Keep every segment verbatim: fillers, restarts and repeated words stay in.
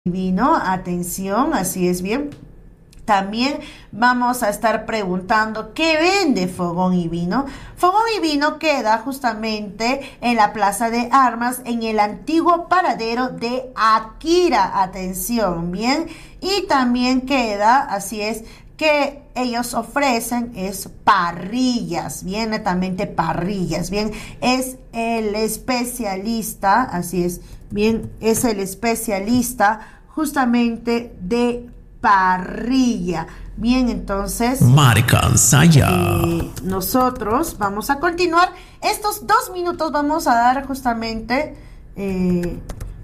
Vino, atención, así es bien. También vamos a estar preguntando qué vende Fogón y Vino. Fogón y Vino queda justamente en la Plaza de Armas, en el antiguo paradero de Akira. Atención, bien. Y también queda, así es, que ellos ofrecen es parrillas, bien, netamente parrillas, bien, es el especialista, así es, bien, es el especialista justamente de parrilla. Bien, entonces, Marcansaya. Eh, nosotros vamos a continuar. Estos dos minutos vamos a dar justamente, eh,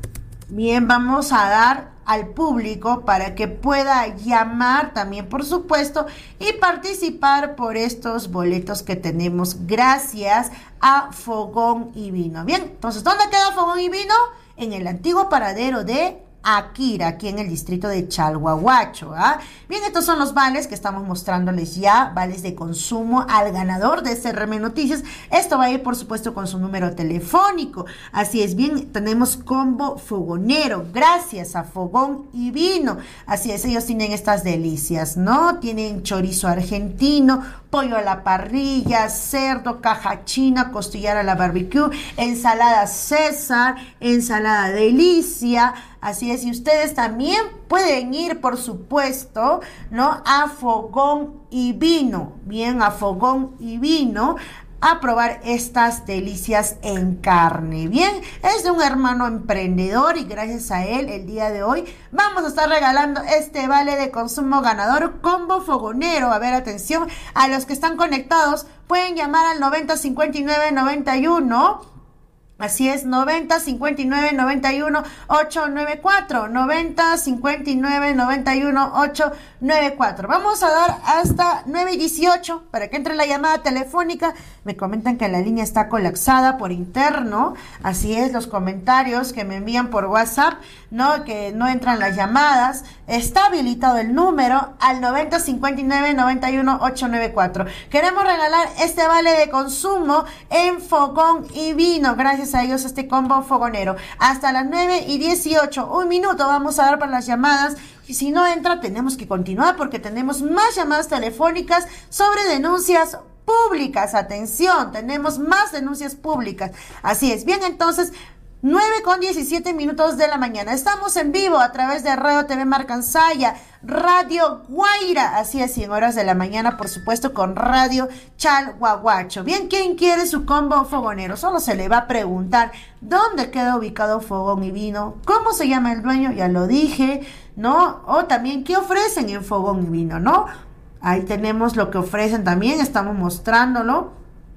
bien, vamos a dar al público para que pueda llamar también, por supuesto, y participar por estos boletos que tenemos gracias a Fogón y Vino. Bien, entonces, ¿dónde queda Fogón y Vino? En el antiguo paradero de Akira, aquí en el distrito de Chalhuahuacho. ¿ah? Bien, estos son los vales que estamos mostrándoles ya, vales de consumo al ganador de C R M Noticias. Esto va a ir, por supuesto, con su número telefónico. Así es, bien, tenemos combo fogonero, gracias a Fogón y Vino. Así es, ellos tienen estas delicias, ¿no? Tienen chorizo argentino, pollo a la parrilla, cerdo, caja china, costillar a la barbecue, ensalada César, ensalada Delicia. Así es, y ustedes también pueden ir, por supuesto, ¿no? A Fogón y Vino, bien, a Fogón y Vino, a probar estas delicias en carne. Bien, es de un hermano emprendedor y gracias a él el día de hoy vamos a estar regalando este vale de consumo ganador combo fogonero. A ver, atención, a los que están conectados pueden llamar al noventa cincuenta y nueve noventa y uno. Así es, noventa cincuenta y nueve noventa y uno ochocientos noventa y cuatro, noventa cincuenta y nueve noventa y uno ochocientos noventa y cuatro. Vamos a dar hasta nueve y dieciocho para que entre la llamada telefónica. Me comentan que la línea está colapsada por interno. Así es, los comentarios que me envían por WhatsApp, no, que no entran las llamadas. Está habilitado el número al noventa cincuenta y nueve noventa y uno ochocientos noventa y cuatro. Queremos regalar este vale de consumo en Fogón y Vino. Gracias a ellos este combo fogonero. Hasta las nueve y dieciocho. Un minuto vamos a dar para las llamadas. Y si no entra, tenemos que continuar porque tenemos más llamadas telefónicas sobre denuncias públicas. Atención, tenemos más denuncias públicas. Así es. Bien, entonces, nueve con diecisiete minutos de la mañana. Estamos en vivo a través de Radio T V Marcansaya, Radio Guaira, así es, en horas de la mañana, por supuesto, con Radio Chalhuahuacho. Bien, ¿quién quiere su combo fogonero? Solo se le va a preguntar dónde queda ubicado Fogón y Vino, cómo se llama el dueño, ya lo dije, ¿no? O también, ¿qué ofrecen en Fogón y Vino, no? Ahí tenemos lo que ofrecen también, estamos mostrándolo.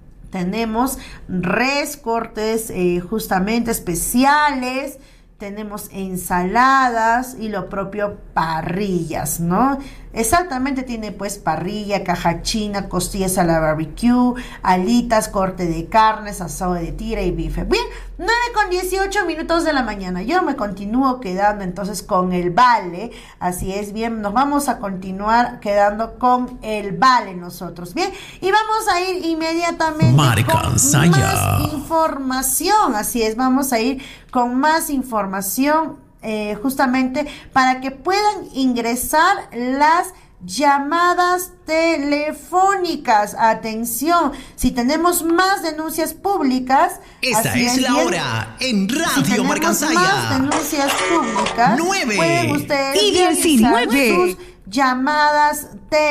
Tenemos res, cortes eh, justamente especiales, tenemos ensaladas y lo propio parrillas, ¿no? Exactamente, tiene pues parrilla, caja china, costillas a la barbecue, alitas, corte de carnes, asado de tira y bife. Bien, nueve con dieciocho minutos de la mañana. Yo me continúo quedando entonces con el vale. Así es, bien, nos vamos a continuar quedando con el vale nosotros. Bien, y vamos a ir inmediatamente Marcansaya. con más información. Así es, vamos a ir con más información. Eh, justamente para que puedan ingresar las llamadas telefónicas. Atención, si tenemos más denuncias públicas, esta es, es la bien, hora en Radio si Marcansaya. Más denuncias públicas, nueve pueden ustedes y diecinueve sus llamadas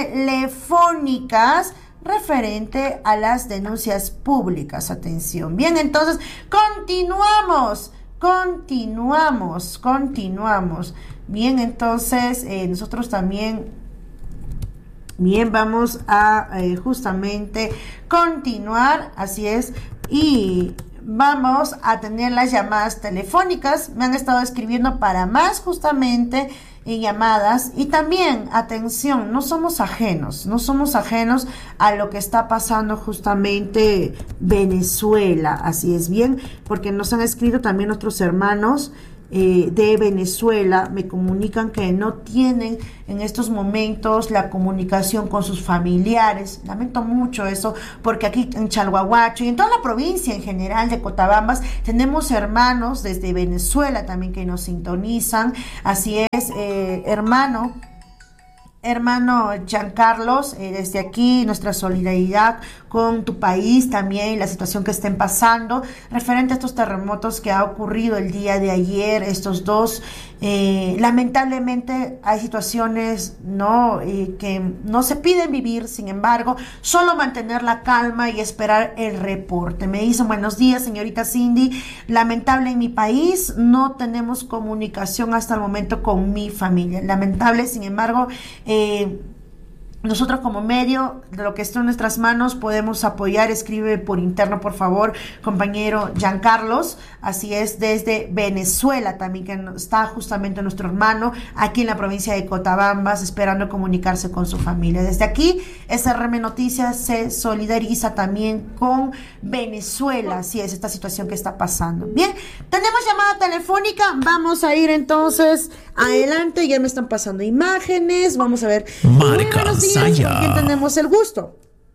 telefónicas referente a las denuncias públicas. Atención. Bien, entonces continuamos. Continuamos, continuamos. Bien, entonces eh, nosotros también, bien, vamos a eh, justamente continuar, así es, y vamos a tener las llamadas telefónicas. Me han estado escribiendo para más justamente en llamadas y también, atención, no somos ajenos, no somos ajenos a lo que está pasando justamente Venezuela, así es bien, porque nos han escrito también nuestros hermanos eh, de Venezuela me comunican que no tienen en estos momentos la comunicación con sus familiares. Lamento mucho eso, porque aquí en Chalhuahuacho y en toda la provincia en general de Cotabambas tenemos hermanos desde Venezuela también que nos sintonizan. Así es, eh, hermano. Hermano Giancarlos, eh, desde aquí nuestra solidaridad con tu país también, la situación que estén pasando, referente a estos terremotos que ha ocurrido el día de ayer, estos dos, eh, lamentablemente hay situaciones no eh, que no se piden vivir, sin embargo, solo mantener la calma y esperar el reporte. Me dicen, buenos días, señorita Cindy, lamentable en mi país, no tenemos comunicación hasta el momento con mi familia, lamentable, sin embargo, Eh, nosotros como medio, de lo que está en nuestras manos, podemos apoyar. Escribe por interno, por favor, compañero Giancarlos. Así es, desde Venezuela también, que está justamente nuestro hermano aquí en la provincia de Cotabambas, esperando comunicarse con su familia. Desde aquí, S R M Noticias se solidariza también con Venezuela. Así es, esta situación que está pasando. Bien, tenemos llamada telefónica. Vamos a ir entonces adelante. Ya me están pasando imágenes. Vamos a ver. Marca ¿Con quién tenemos el gusto?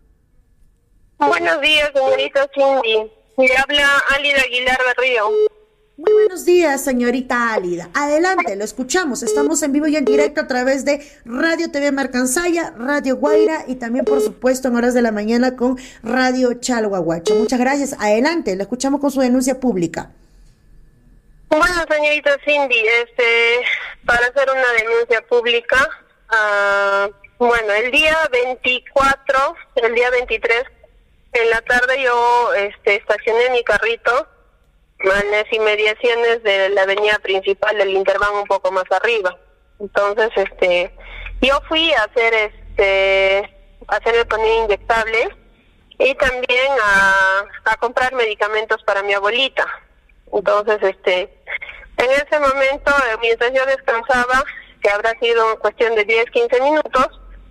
Buenos días, señorita Cindy. Le habla Álida Aguilar Berrío. Muy buenos días, señorita Álida. Adelante, lo escuchamos. Estamos en vivo y en directo a través de Radio T V Marcansaya, Radio Guaira y también, por supuesto, en horas de la mañana con Radio Chalhuahuacho. Muchas gracias. Adelante, lo escuchamos con su denuncia pública. Bueno, señorita Cindy, este, para hacer una denuncia pública, uh, bueno, el día veinticuatro, el día veintitrés, en la tarde yo este, estacioné mi carrito en las inmediaciones de la avenida principal del Interbank, un poco más arriba. Entonces, este, yo fui a hacer este, a hacer el ponido inyectable y también a, a comprar medicamentos para mi abuelita. Entonces, este, en ese momento, mientras yo descansaba, que habrá sido cuestión de diez, quince minutos,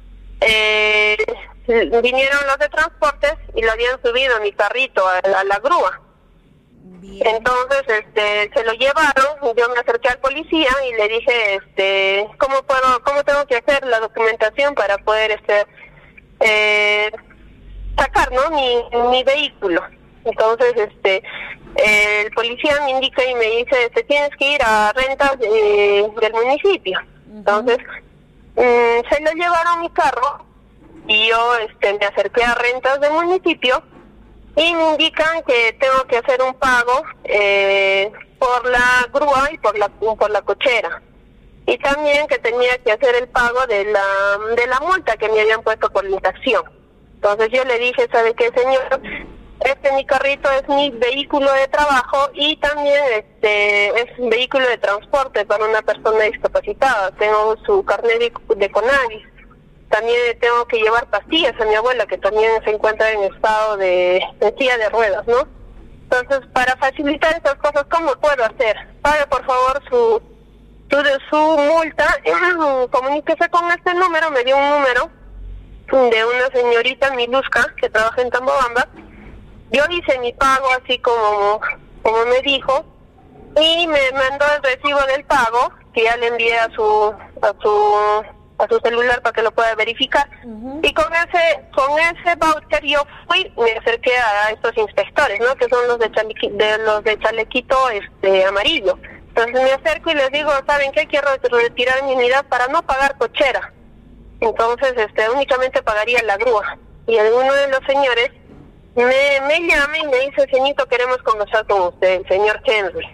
eh, vinieron los de transportes y lo habían subido a mi carrito, a la, a la grúa. Bien. Entonces, este, se lo llevaron, yo me acerqué al policía y le dije, este, ¿cómo puedo, cómo tengo que hacer la documentación para poder, este, eh, sacar, ¿no? Mi, mi vehículo. Entonces, este, el policía me indica y me dice, te tienes que ir a rentas de, del municipio. Uh-huh. Entonces, mmm, se lo llevaron mi carro y yo, este, me acerqué a rentas del municipio y me indican que tengo que hacer un pago eh, por la grúa y por la por la cochera, y también que tenía que hacer el pago de la de la multa que me habían puesto por la infracción. Entonces yo le dije, ¿sabe qué, señor? Este mi carrito es mi vehículo de trabajo y también este es un vehículo de transporte para una persona discapacitada. Tengo su carnet de, de CONADIS. También tengo que llevar pastillas a mi abuela, que también se encuentra en estado de, de silla de ruedas, ¿no? Entonces, para facilitar esas cosas, ¿cómo puedo hacer? Pague, por favor, su su, su multa. Comuníquese con este número. Me dio un número de una señorita Miluska que trabaja en Tambobamba. Yo hice mi pago así como como me dijo y me mandó el recibo del pago, que ya le envié a su a su a su celular para que lo pueda verificar. Uh-huh. Y con ese con ese voucher yo fui, me acerqué a estos inspectores, ¿no? Que son los de chalequi, de los de chalequito este amarillo. Entonces me acerco y les digo, ¿saben qué? Quiero retirar mi unidad para no pagar cochera. Entonces, este, únicamente pagaría la grúa. Y alguno de los señores me, me llama y me dice, señorito, queremos conversar con usted, el señor Henry.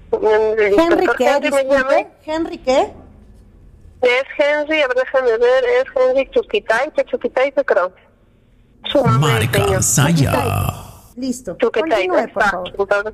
El ¿Henry qué? Henry, me llama, ¿Henry qué? Es Henry, a ver, déjame ver, es Henry Chuquitaite, Chuquitaite, creo. Su Marca Saya. Listo. Chuquitaite, está. Entonces,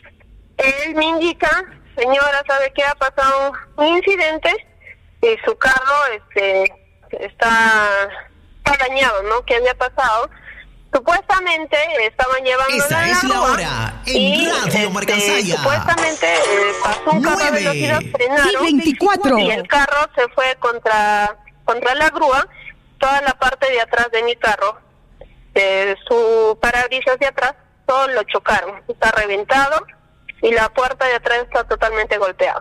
él me indica, señora, ¿sabe qué? Ha pasado un incidente y su carro este está, está dañado, ¿no? ¿Qué había pasado? Supuestamente estaban llevando Esta es la hora en y, Radio Marcansaya. Este, supuestamente eh, pasó un carro de velocidad, frenaron veinticuatro y el carro se fue contra contra la grúa. Toda la parte de atrás de mi carro, de su parabrisas de atrás, todo lo chocaron, está reventado. y la puerta de atrás está totalmente golpeada.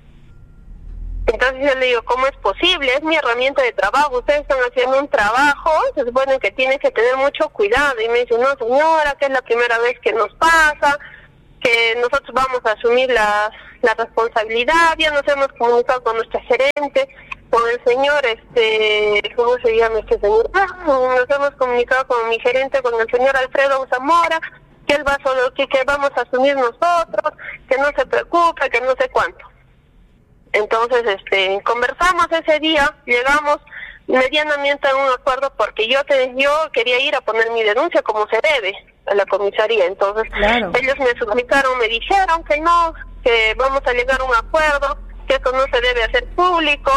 Entonces yo le digo, ¿cómo es posible? Es mi herramienta de trabajo, ustedes están haciendo un trabajo, se supone que tienen que tener mucho cuidado. Y me dice, no señora, que es la primera vez que nos pasa, que nosotros vamos a asumir la, la responsabilidad, ya nos hemos comunicado con nuestra gerente, con el señor, este, ¿cómo se llama este señor? Ah, nos hemos comunicado con mi gerente, con el señor Alfredo Zamora, que él va solo, que, que vamos a asumir nosotros, que no se preocupe, que no sé cuánto. Entonces, este, conversamos ese día, llegamos medianamente a un acuerdo porque yo te, yo quería ir a poner mi denuncia como se debe a la comisaría. Entonces, claro, ellos me suplicaron, me dijeron que no, que vamos a llegar a un acuerdo, que esto no se debe hacer público,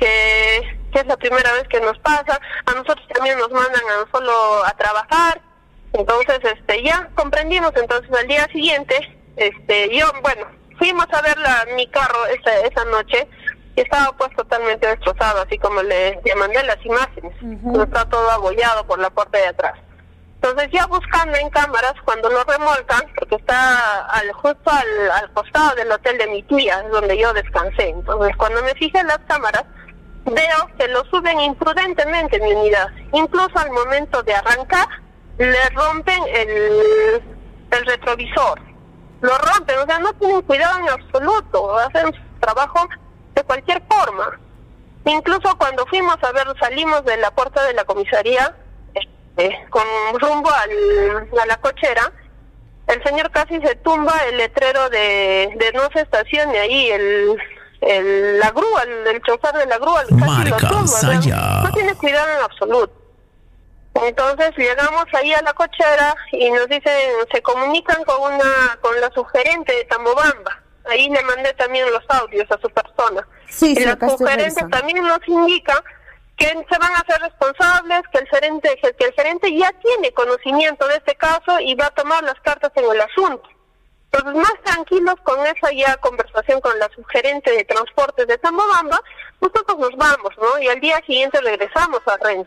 que, que es la primera vez que nos pasa, a nosotros también nos mandan a solo a trabajar. Entonces, este, ya comprendimos. Entonces, al día siguiente, este, yo, bueno, fuimos a ver la, mi carro esa, esa noche y estaba pues totalmente destrozado, así como le, le mandé las imágenes. Uh-huh. Está todo abollado por la puerta de atrás. Entonces ya buscando en cámaras, cuando lo remolcan, porque está al, justo al, al costado del hotel de mi tía, es donde yo descansé. Entonces cuando me fijé en las cámaras, veo que lo suben imprudentemente en mi unidad. Incluso al momento de arrancar, le rompen el, el retrovisor. Lo rompen, o sea, no tienen cuidado en absoluto, hacen su trabajo de cualquier forma. Incluso cuando fuimos a ver, salimos de la puerta de la comisaría, este, con rumbo al, a la cochera, el señor casi se tumba el letrero de, de no se estacione ahí, el, el la grúa, el, el chofer de la grúa, casi Marca, lo tumba, o sea, no tiene cuidado en absoluto. Entonces llegamos ahí a la cochera y nos dicen, se comunican con una con la subgerente de Tambobamba. Ahí le mandé también los audios a su persona. Sí, y sí, la subgerente también nos indica que se van a hacer responsables, que el gerente que el gerente ya tiene conocimiento de este caso y va a tomar las cartas en el asunto. Entonces, más tranquilos con esa ya conversación con la subgerente de transportes de Tambobamba, nosotros nos vamos, ¿no? Y al día siguiente regresamos a Rennes.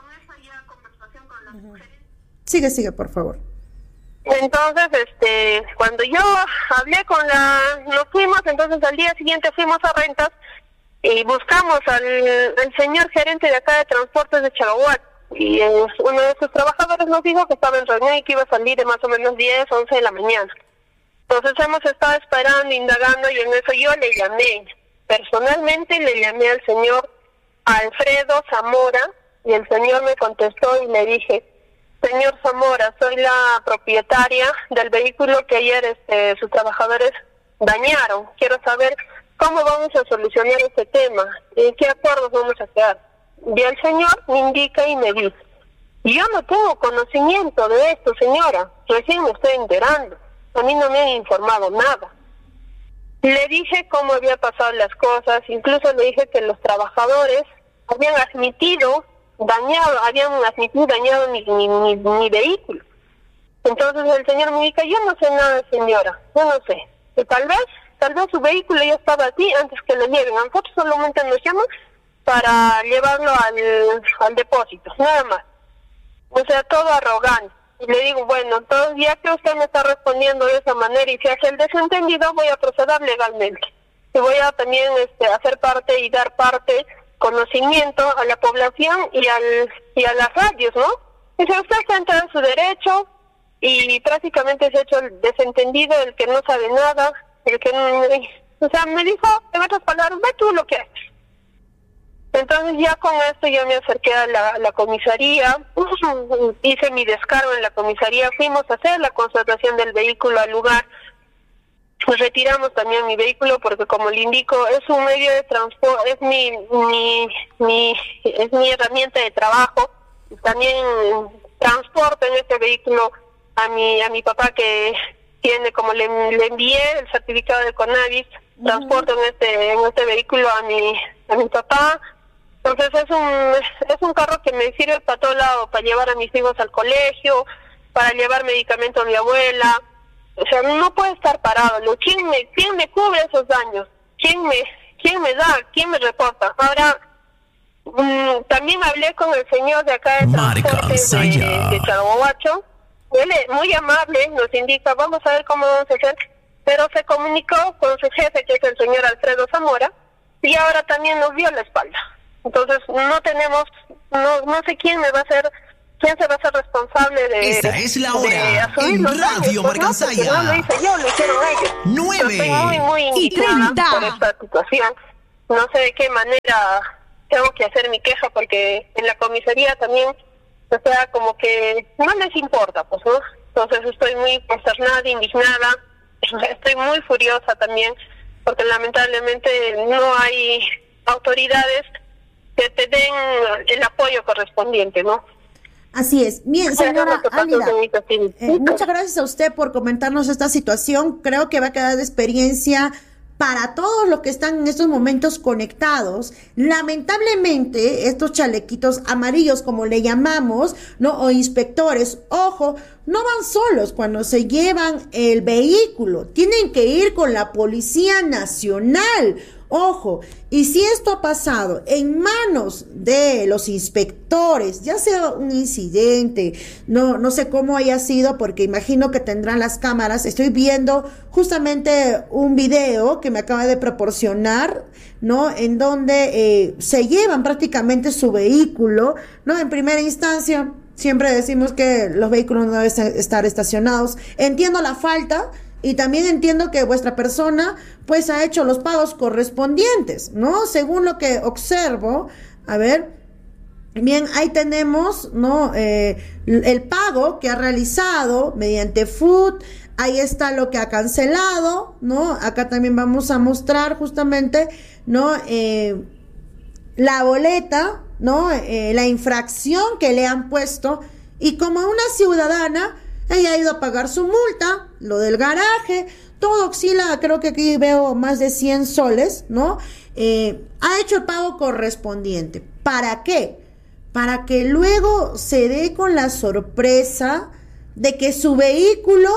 Sigue, sigue, por favor. Entonces, este, cuando yo hablé con la, nos fuimos, entonces al día siguiente fuimos a Rentas y buscamos al, al señor gerente de acá de transportes de Chalahuat, y eh, uno de sus trabajadores nos dijo que estaba en reunión y que iba a salir de más o menos diez, once de la mañana. Entonces hemos estado esperando, indagando, y en eso yo le llamé, personalmente le llamé al señor Alfredo Zamora, y el señor me contestó y le dije, señor Zamora, soy la propietaria del vehículo que ayer este, sus trabajadores dañaron. Quiero saber cómo vamos a solucionar este tema, en qué acuerdos vamos a quedar. Y el señor me indica y me dice, yo no tengo conocimiento de esto, señora, recién me estoy enterando, a mí no me han informado nada. Le dije cómo había pasado las cosas, incluso le dije que los trabajadores habían admitido dañado, habían admitido dañado mi, mi, mi, mi vehículo. Entonces el señor me dice, yo no sé nada, señora, yo no sé. Que tal vez, tal vez su vehículo ya estaba aquí antes que lo lleven. A nosotros solamente nos llaman para llevarlo al, al depósito, nada más. O sea, todo arrogante. Y le digo, bueno, entonces ya que usted me está respondiendo de esa manera y se hace el desentendido, voy a proceder legalmente. Y voy a también este, hacer parte y dar parte, conocimiento a la población y al y a las radios, ¿no? Dice, usted está entrando en su derecho y prácticamente se ha hecho el desentendido, el que no sabe nada, el que no... O sea, me dijo, en otras palabras, ve tú lo que haces. Entonces ya con esto yo me acerqué a la, la comisaría, hice mi descargo en la comisaría, fuimos a hacer la constatación del vehículo al lugar. Pues retiramos también mi vehículo porque, como le indico, es un medio de transporte, es mi, mi, mi, es mi herramienta de trabajo. También transporto en este vehículo a mi, a mi papá, que tiene, como le, le envié el certificado de Conavis, uh-huh. transporto en este, en este vehículo a mi, a mi papá. Entonces es un, es un carro que me sirve para todo lado, para llevar a mis hijos al colegio, para llevar medicamento a mi abuela. O sea, no puede estar parado. ¿Quién me, quién me cubre esos daños? ¿Quién me, quién me da? ¿Quién me reporta? Ahora, mmm, también hablé con el señor de acá de transportes de, de Chalahuacho. Él es muy amable, nos indica, vamos a ver cómo vamos a hacer. pero se comunicó con su jefe, que es el señor Alfredo Zamora, y ahora también nos dio la espalda. Entonces no tenemos, no no sé quién me va a hacer, quién se va a hacer responsable de... Esta es la hora de asumir en los daños, Radio pues, Marcansaya. No, no lo hice yo, lo hicieron ellos. Nueve. Yo estoy muy, muy Y indignada treinta. por esta situación. No sé de qué manera tengo que hacer mi queja, porque en la comisaría también, o sea, como que no les importa, pues, ¿no? Entonces estoy muy consternada, indignada, estoy muy furiosa también, porque lamentablemente no hay autoridades que te den el apoyo correspondiente, ¿no? Así es. Bien, señora Eso es lo que pasa, Álida, señorita Cindy. eh, muchas gracias a usted por comentarnos esta situación. Creo que va a quedar de experiencia para todos los que están en estos momentos conectados. Lamentablemente, estos chalequitos amarillos, como le llamamos, ¿no? O inspectores, ojo, no van solos cuando se llevan el vehículo. Tienen que ir con la Policía Nacional. Ojo, y si esto ha pasado en manos de los inspectores, ya sea un incidente, no, no sé cómo haya sido, porque imagino que tendrán las cámaras. Estoy viendo justamente un video que me acaba de proporcionar, ¿no? En donde eh, se llevan prácticamente su vehículo, ¿no? En primera instancia, siempre decimos que los vehículos no deben estar estacionados. Entiendo la falta. Y también entiendo que vuestra persona pues ha hecho los pagos correspondientes, ¿no? Según lo que observo, a ver, bien, ahí tenemos, ¿no? Eh, el pago que ha realizado mediante F U D, ahí está lo que ha cancelado, ¿no? Acá también vamos a mostrar justamente, ¿no? Eh, la boleta, ¿no? Eh, la infracción que le han puesto, y como una ciudadana, ella ha ido a pagar su multa, lo del garaje, todo oscila, creo que aquí veo más de cien soles, ¿no? Eh, ha hecho el pago correspondiente. ¿Para qué? Para que luego se dé con la sorpresa de que su vehículo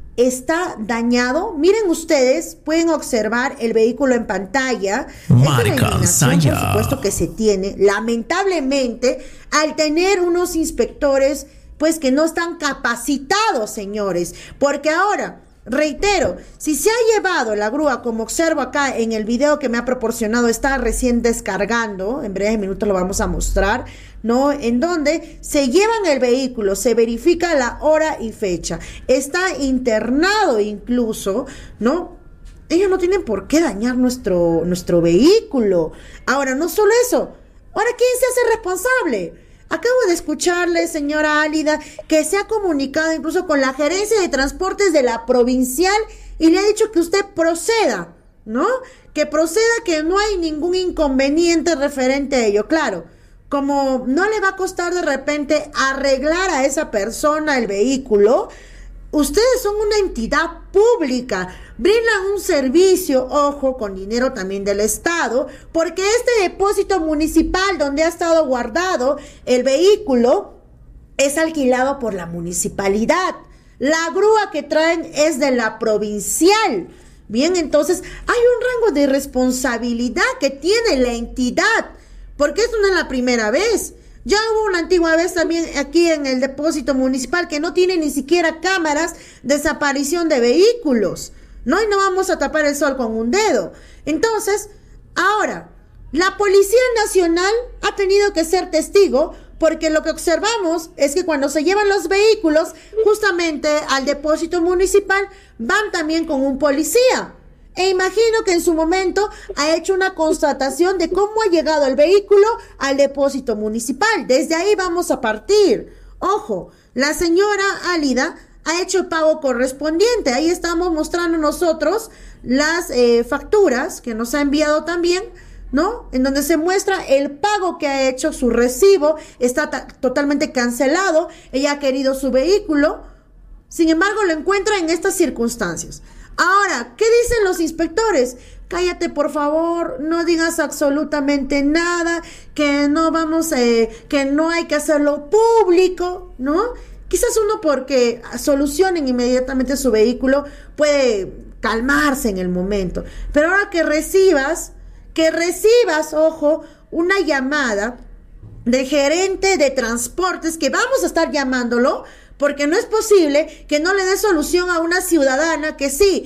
está dañado. Miren ustedes, pueden observar el vehículo en pantalla. Marcansaya. Por supuesto que se tiene, lamentablemente, al tener unos inspectores pues que no están capacitados, señores, porque ahora, reitero, si se ha llevado la grúa, como observo acá en el video que me ha proporcionado, está recién descargando, en breves minutos lo vamos a mostrar, ¿no? En donde se llevan el vehículo, se verifica la hora y fecha, está internado incluso, ¿no? Ellos no tienen por qué dañar nuestro, nuestro vehículo. Ahora, no solo eso, ahora, ¿quién se hace responsable? Acabo de escucharle, señora Álida, que se ha comunicado incluso con la gerencia de transportes de la provincial y le ha dicho que usted proceda, ¿no? Que proceda, que no hay ningún inconveniente referente a ello. Claro, como no le va a costar de repente arreglar a esa persona el vehículo, ustedes son una entidad pública, brindan un servicio, ojo, con dinero también del Estado, porque este depósito municipal donde ha estado guardado el vehículo es alquilado por la municipalidad. La grúa que traen es de la provincial. Bien, entonces hay un rango de responsabilidad que tiene la entidad, porque esto no es la primera vez. Ya hubo una antigua vez también aquí en el depósito municipal que no tiene ni siquiera cámaras de desaparición de vehículos, ¿no? Y no vamos a tapar el sol con un dedo. Entonces, ahora, la Policía Nacional ha tenido que ser testigo, porque lo que observamos es que cuando se llevan los vehículos justamente al depósito municipal, van también con un policía. E imagino que en su momento ha hecho una constatación de cómo ha llegado el vehículo al depósito municipal. Desde ahí vamos a partir. Ojo, la señora Álida ha hecho el pago correspondiente. Ahí estamos mostrando nosotros las eh, facturas que nos ha enviado también, ¿no? En donde se muestra el pago que ha hecho, su recibo está ta- totalmente cancelado. Ella ha querido su vehículo, sin embargo lo encuentra en estas circunstancias. Ahora, ¿qué dicen los inspectores? Cállate, por favor, no digas absolutamente nada, que no vamos, eh, que no hay que hacerlo público, ¿no? Quizás uno, porque solucionen inmediatamente su vehículo, puede calmarse en el momento. Pero ahora que recibas, que recibas, ojo, una llamada de gerente de transportes, que vamos a estar llamándolo, porque no es posible que no le dé solución a una ciudadana que sí,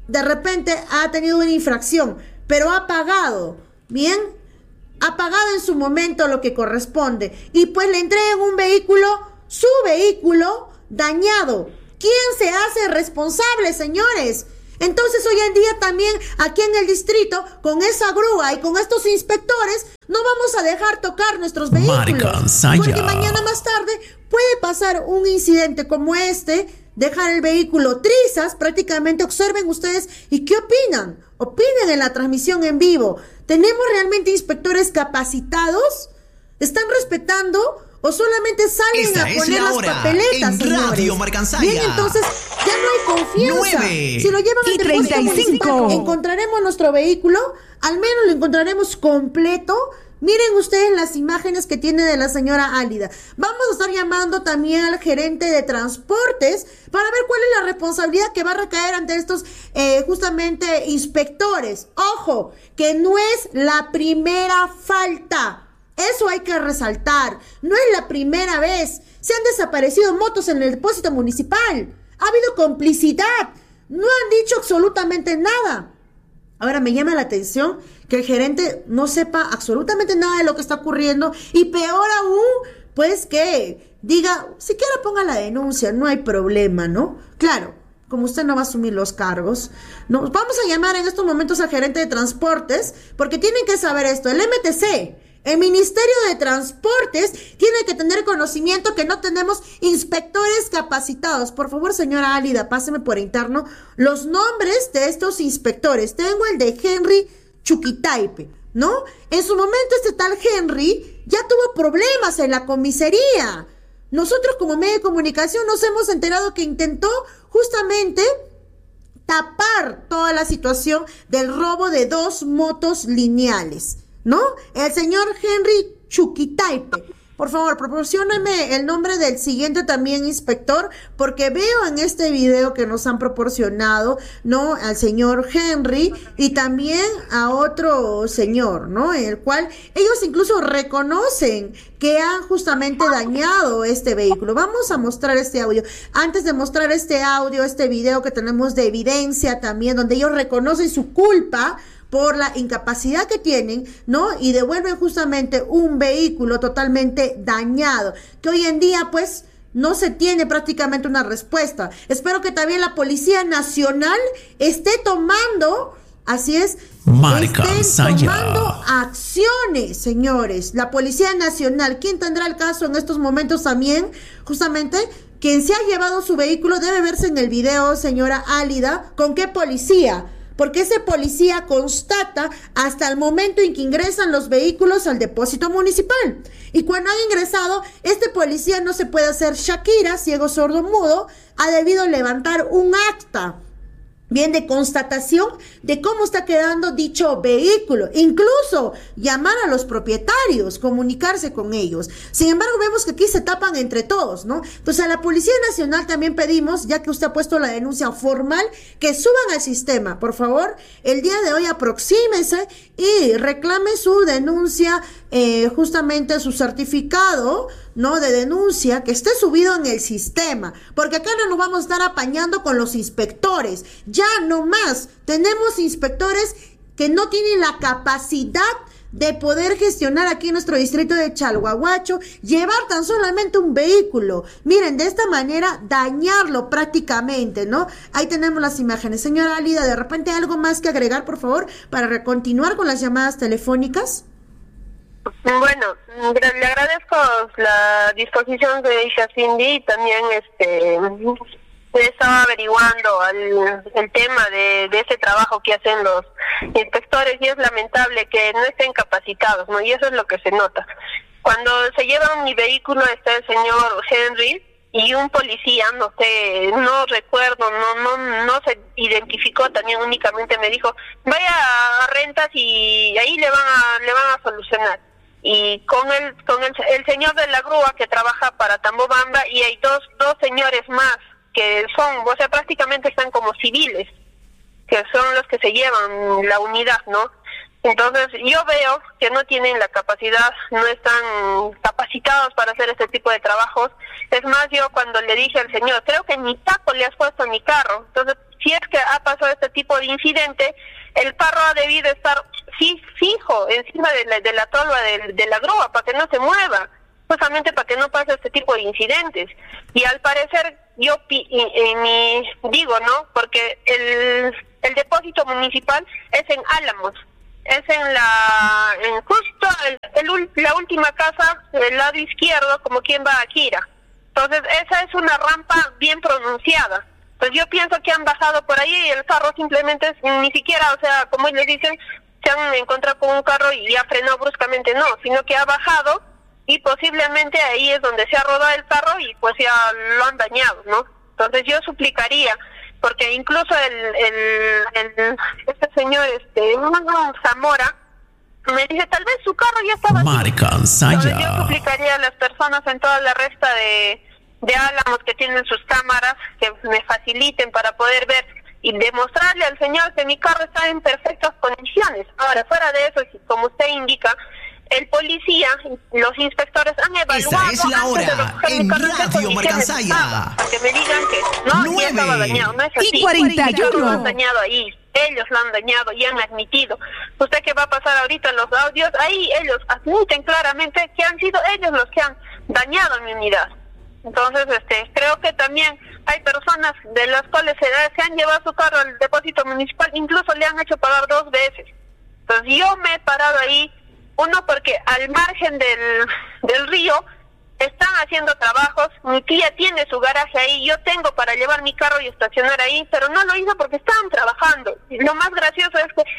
de repente ha tenido una infracción, pero ha pagado, ¿bien? Ha pagado en su momento lo que corresponde y pues le entregan un vehículo, su vehículo dañado. ¿Quién se hace responsable, señores? Entonces hoy en día también aquí en el distrito, con esa grúa y con estos inspectores, no vamos a dejar tocar nuestros vehículos. Porque mañana más tarde puede pasar un incidente como este, dejar el vehículo trizas, prácticamente. Observen ustedes y ¿qué opinan? Opinen en la transmisión en vivo. ¿Tenemos realmente inspectores capacitados? ¿Están respetando? ¿O solamente salen Esta a poner es la las hora papeletas, en señores? Radio Marcansaya. Bien, entonces ya no hay confianza. nueve Si lo llevan y al depósito treinta y cinco. municipal, encontraremos nuestro vehículo, al menos lo encontraremos completo. Miren ustedes las imágenes que tiene de la señora Álida. Vamos a estar llamando también al gerente de transportes para ver cuál es la responsabilidad que va a recaer ante estos eh, justamente inspectores. Ojo, que no es la primera falta. Eso hay que resaltar. No es la primera vez. Se han desaparecido motos en el depósito municipal. Ha habido complicidad. No han dicho absolutamente nada. Ahora me llama la atención que el gerente no sepa absolutamente nada de lo que está ocurriendo y peor aún, pues que diga, siquiera ponga la denuncia, no hay problema, ¿no? Claro, como usted no va a asumir los cargos, no, vamos a llamar en estos momentos al gerente de transportes porque tienen que saber esto, el M T C. El Ministerio de Transportes tiene que tener conocimiento que no tenemos inspectores capacitados. Por favor, señora Álida, páseme por interno los nombres de estos inspectores. Tengo el de Henry Chuquitaipe, ¿no? En su momento este tal Henry ya tuvo problemas en la comisaría. Nosotros como medio de comunicación nos hemos enterado que intentó justamente tapar toda la situación del robo de dos motos lineales, ¿no? El señor Henry Chuquitaipe. Por favor, proporcióneme el nombre del siguiente también inspector, porque veo en este video que nos han proporcionado, ¿no? Al señor Henry y también a otro señor, ¿no? En el cual ellos incluso reconocen que han justamente dañado este vehículo. Vamos a mostrar este audio. Antes de mostrar este audio, este video que tenemos de evidencia también, donde ellos reconocen su culpa por la incapacidad que tienen, ¿no? Y devuelven justamente un vehículo totalmente dañado, que hoy en día, pues, no se tiene prácticamente una respuesta. Espero que también la Policía Nacional esté tomando, así es, estén tomando acciones, señores. La Policía Nacional, ¿quién tendrá el caso en estos momentos también? Justamente, quien se ha llevado su vehículo debe verse en el video, señora Álida, ¿con qué policía? Porque ese policía constata hasta el momento en que ingresan los vehículos al depósito municipal. Y cuando han ingresado, este policía no se puede hacer Shakira, ciego, sordo, mudo, ha debido levantar un acta, bien, de constatación de cómo está quedando dicho vehículo, incluso llamar a los propietarios, comunicarse con ellos. Sin embargo, vemos que aquí se tapan entre todos, ¿no? Entonces a la Policía Nacional también pedimos, ya que usted ha puesto la denuncia formal, que suban al sistema, por favor. El día de hoy aproxímese y reclame su denuncia, eh, justamente su certificado, ¿no?, de denuncia, que esté subido en el sistema, porque acá no nos vamos a estar apañando con los inspectores. Ya no más, tenemos inspectores que no tienen la capacidad de poder gestionar aquí en nuestro distrito de Chalhuahuacho, llevar tan solamente un vehículo. Miren, de esta manera dañarlo prácticamente, ¿no? Ahí tenemos las imágenes. Señora Álida, ¿de repente algo más que agregar, por favor, para continuar con las llamadas telefónicas? Bueno, le agradezco la disposición que dice Cindy y también este estaba averiguando el, el tema de, de ese trabajo que hacen los inspectores y es lamentable que no estén capacitados, ¿no? Y eso es lo que se nota. Cuando se lleva mi vehículo está el señor Henry y un policía, no sé, no recuerdo, no no no se identificó, también únicamente me dijo, vaya a rentas y ahí le van a le van a solucionar. Y con el con el, el señor de la grúa que trabaja para Tambobamba y hay dos dos señores más que son, o sea, prácticamente están como civiles, que son los que se llevan la unidad, ¿no? Entonces yo veo que no tienen la capacidad, no están capacitados para hacer este tipo de trabajos. Es más, yo cuando le dije al señor, creo que ni taco le has puesto a mi carro. Entonces, si es que ha pasado este tipo de incidente, el carro ha debido estar sí, fijo encima de la, de la tolva de, de la grúa para que no se mueva, justamente para que no pase este tipo de incidentes. Y al parecer, yo pi, y, y, mi, digo, ¿no? Porque el, el depósito municipal es en Álamos. Es en la, en justo el, el, la última casa del lado izquierdo, como quien va a Kira. Entonces, esa es una rampa bien pronunciada. Pues yo pienso que han bajado por ahí y el carro simplemente es, ni siquiera, o sea, como les dicen, se han encontrado con un carro y ya frenó bruscamente, no, sino que ha bajado y posiblemente ahí es donde se ha rodado el carro y pues ya lo han dañado, ¿no? Entonces yo suplicaría, porque incluso el, el, el este señor, este, Zamora, me dice, tal vez su carro ya estaba... Marca Entonces yo suplicaría a las personas en toda la resta de, de Álamos que tienen sus cámaras, que me faciliten para poder ver y demostrarle al señor que mi carro está en perfectas condiciones. Ahora, fuera de eso, como usted indica, el policía, los inspectores han evaluado... Esa es la hora en Radio Marcasaya. Para que me digan que no, ya estaba dañado, no es así. Y cuarenta y uno. Lo han dañado ahí, ellos lo han dañado y han admitido. Usted que va a pasar ahorita los audios, ahí ellos admiten claramente que han sido ellos los que han dañado mi unidad. Entonces, este, creo que también hay personas de las cuales se, se han llevado su carro al depósito municipal, incluso le han hecho pagar dos veces. Entonces yo me he parado ahí, uno porque al margen del, del río están haciendo trabajos, mi tía tiene su garaje ahí, yo tengo para llevar mi carro y estacionar ahí, pero no lo hizo porque estaban trabajando. Y lo más gracioso es que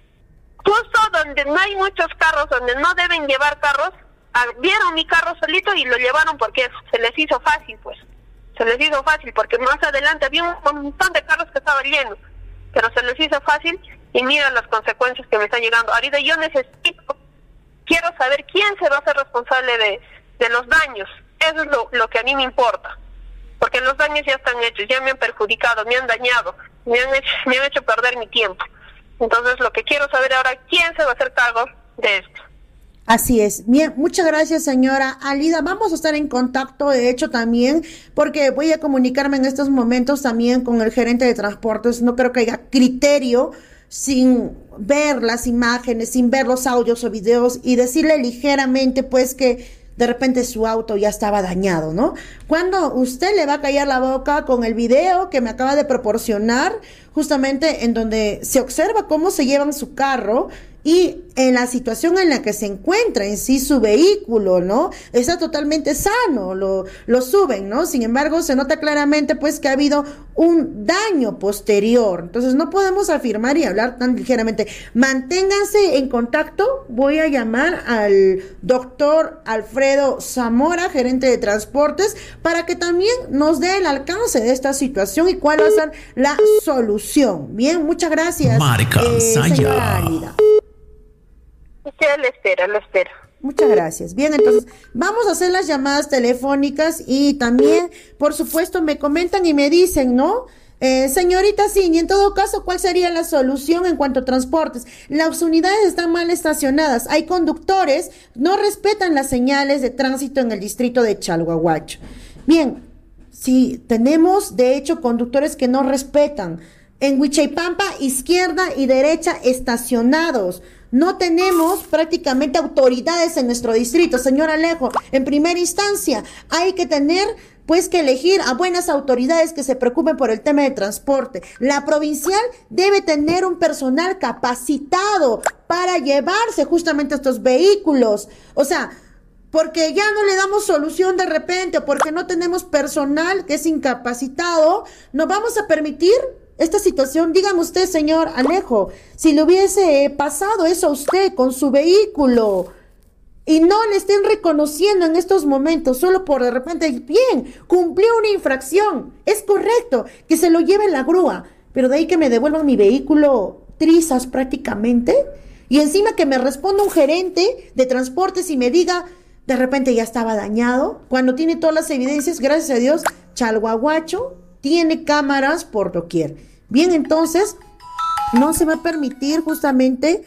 justo donde no hay muchos carros, donde no deben llevar carros, vieron mi carro solito y lo llevaron porque se les hizo fácil, pues. Se les hizo fácil porque más adelante había un montón de carros que estaban llenos, pero se les hizo fácil y mira las consecuencias que me están llegando. Ahorita yo necesito, quiero saber quién se va a hacer responsable de, de los daños. Eso es lo, lo que a mí me importa, porque los daños ya están hechos, ya me han perjudicado, me han dañado, me han hecho, me han hecho perder mi tiempo. Entonces lo que quiero saber ahora, ¿quién se va a hacer cargo de esto? Así es. Bien, muchas gracias, señora Alida. Vamos a estar en contacto, de hecho, también, porque voy a comunicarme en estos momentos también con el gerente de transportes. No creo que haya criterio sin ver las imágenes, sin ver los audios o videos y decirle ligeramente, pues, que de repente su auto ya estaba dañado, ¿no? Cuando usted le va a callar la boca con el video que me acaba de proporcionar, justamente en donde se observa cómo se llevan su carro y en la situación en la que se encuentra en sí su vehículo, ¿no? Está totalmente sano, lo, lo suben, ¿no? Sin embargo, se nota claramente, pues, que ha habido un daño posterior. Entonces, no podemos afirmar y hablar tan ligeramente. Manténganse en contacto. Voy a llamar al doctor Alfredo Zamora, gerente de transportes, para que también nos dé el alcance de esta situación y cuál va a ser la solución. Bien, muchas gracias. Marca eh, Saya. señora Alida. Usted le espera, le espera. Muchas gracias. Bien, entonces vamos a hacer las llamadas telefónicas y también, por supuesto, me comentan y me dicen, ¿no? Eh, señorita Cindy, en todo caso, ¿cuál sería la solución en cuanto a transportes? Las unidades están mal estacionadas, hay conductores, no respetan las señales de tránsito en el distrito de Chalhuahuacho. Bien, sí, tenemos de hecho conductores que no respetan. En Huichaipampa, izquierda y derecha estacionados. No tenemos prácticamente autoridades en nuestro distrito, señor Alejo. En primera instancia, hay que tener, pues, que elegir a buenas autoridades que se preocupen por el tema de transporte. La provincial debe tener un personal capacitado para llevarse justamente estos vehículos. O sea, porque ya no le damos solución de repente, o porque no tenemos personal que es incapacitado, ¿nos vamos a permitir esta situación? Dígame usted, señor Alejo, si le hubiese pasado eso a usted con su vehículo y no le estén reconociendo en estos momentos, solo por de repente, bien, cumplió una infracción, es correcto, que se lo lleve la grúa, pero de ahí que me devuelvan mi vehículo trizas prácticamente, y encima que me responda un gerente de transportes y me diga, de repente ya estaba dañado, cuando tiene todas las evidencias, gracias a Dios, Chalhuahuacho tiene cámaras por doquier. Bien, entonces, no se va a permitir justamente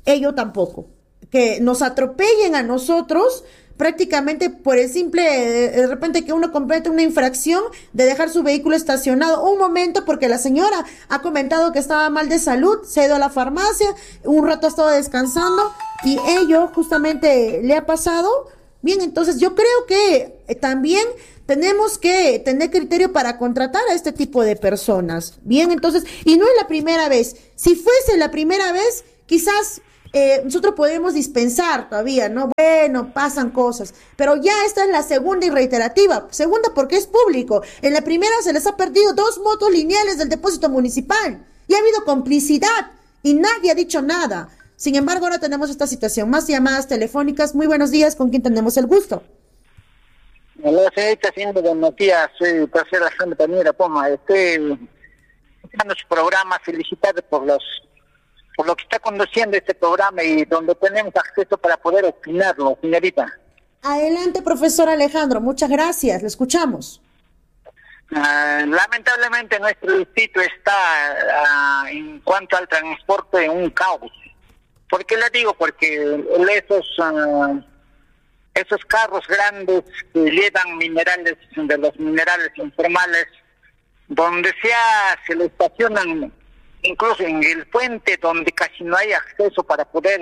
ello tampoco. Que nos atropellen a nosotros prácticamente por el simple, de, de repente que uno comete una infracción de dejar su vehículo estacionado un momento porque la señora ha comentado que estaba mal de salud, se ha ido a la farmacia, un rato ha estado descansando y ello justamente le ha pasado. Bien, entonces yo creo que eh, también tenemos que tener criterio para contratar a este tipo de personas. Bien, entonces, y no es la primera vez. Si fuese la primera vez, quizás eh, nosotros podemos dispensar todavía, ¿no? Bueno, pasan cosas, pero ya esta es la segunda y reiterativa. Segunda porque es público. En la primera se les ha perdido dos motos lineales del depósito municipal y ha habido complicidad y nadie ha dicho nada. Sin embargo, ahora tenemos esta situación. Más llamadas telefónicas. Muy buenos días, ¿con quién tenemos el gusto? Hola, señorita, siendo buenos días, soy Placer Alejandro Tamira Poma. Estoy escuchando su programa, felicitarle por los por lo que está conduciendo este programa y donde tenemos acceso para poder opinarlo, señorita. Adelante, profesor Alejandro, muchas gracias, le escuchamos. Uh, lamentablemente nuestro distrito está, uh, en cuanto al transporte, en un caos. ¿Por qué le digo? Porque esos... Uh, Esos carros grandes que llevan minerales, de los minerales informales, donde sea, se lo estacionan incluso en el puente donde casi no hay acceso para poder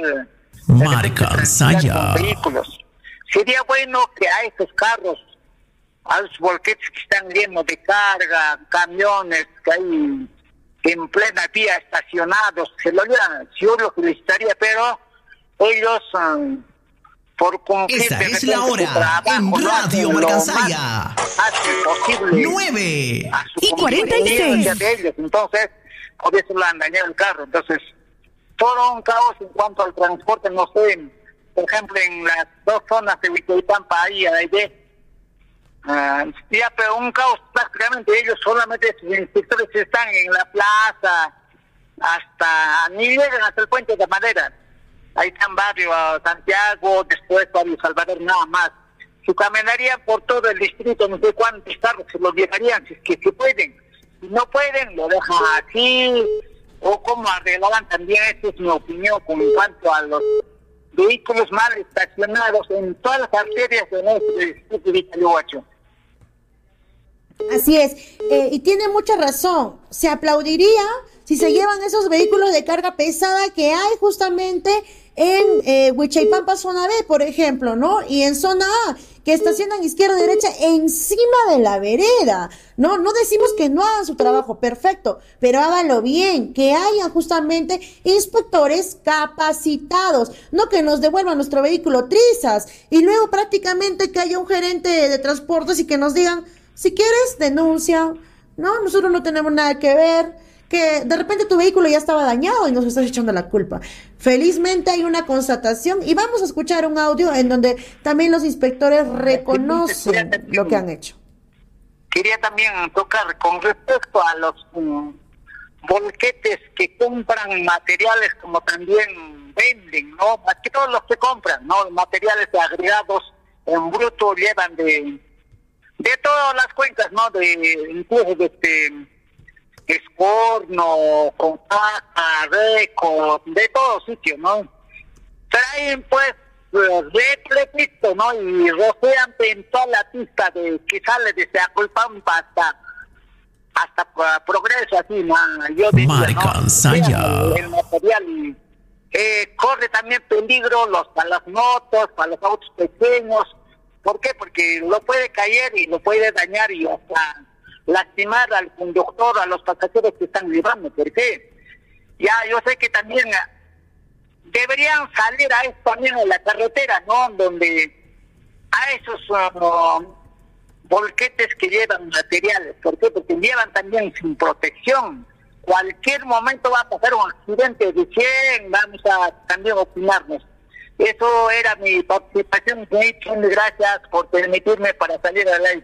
Marcansaya vehículos. Sería bueno que a estos carros, a los volquetes que están llenos de carga, camiones que hay en plena vía estacionados, se lo harían, si yo lo felicitaría, pero ellos... Um, por cumplir esta es la hora trabajo, en Radio Marcansaya nueve y cuarenta y seis. Entonces, por eso lo han dañado el carro. Entonces, todo un caos en cuanto al transporte, no sé, por ejemplo, en las dos zonas de Huicoypampa, ahí, ahí, uh, ya, pero un caos prácticamente. Ellos solamente, sus inspectores están en la plaza, hasta, ni llegan hasta el puente de madera. Ahí están barrio Santiago, después barrio Salvador, nada más. Si caminarían por todo el distrito, no sé cuántos carros se los llevarían, si es que, que pueden. Si no pueden, lo dejan así, o como arreglaban también, esta es mi opinión con cuanto a los vehículos mal estacionados en todas las arterias de nuestro distrito de Vitalihuacho. Así es, eh, y tiene mucha razón, se aplaudiría si se llevan esos vehículos de carga pesada que hay justamente en eh, Huichaipampa zona B, por ejemplo, ¿no? Y en zona A, que estacionan izquierda y derecha encima de la vereda, ¿no? No decimos que no hagan su trabajo, perfecto, pero háganlo bien, que haya justamente inspectores capacitados, no que nos devuelvan nuestro vehículo trizas, y luego prácticamente que haya un gerente de transportes y que nos digan, si quieres, denuncia, ¿no? Nosotros no tenemos nada que ver, que de repente tu vehículo ya estaba dañado y nos estás echando la culpa. Felizmente hay una constatación y vamos a escuchar un audio en donde también los inspectores reconocen lo que han hecho. Quería también tocar con respecto a los um, volquetes que compran materiales como también venden, ¿no? Más que todos los que compran, ¿no? Materiales agregados en bruto llevan de de todas las cuencas, ¿no? De incluso de este Escorno, Compaca, Reco, de todos sitios, ¿no? Traen pues repletito, ¿no? Y rocean en toda la pista de que sale desde Aculpampa hasta hasta uh, Progreso, así, ¿no? Yo diría, Marcansaya, ¿no? El material y eh, corre también peligro los para las motos, para los autos pequeños. ¿Por qué? Porque lo puede caer y lo puede dañar y hasta lastimar al conductor, a los pasajeros que están llevando. ¿Por qué? Ya, yo sé que también deberían salir a eso también a la carretera, ¿no? Donde a esos uh, volquetes que llevan materiales. ¿Por qué? Porque llevan también sin protección. Cualquier momento va a pasar un accidente de cien, vamos a también opinarnos. Eso era mi participación. Gracias por permitirme para salir al aire.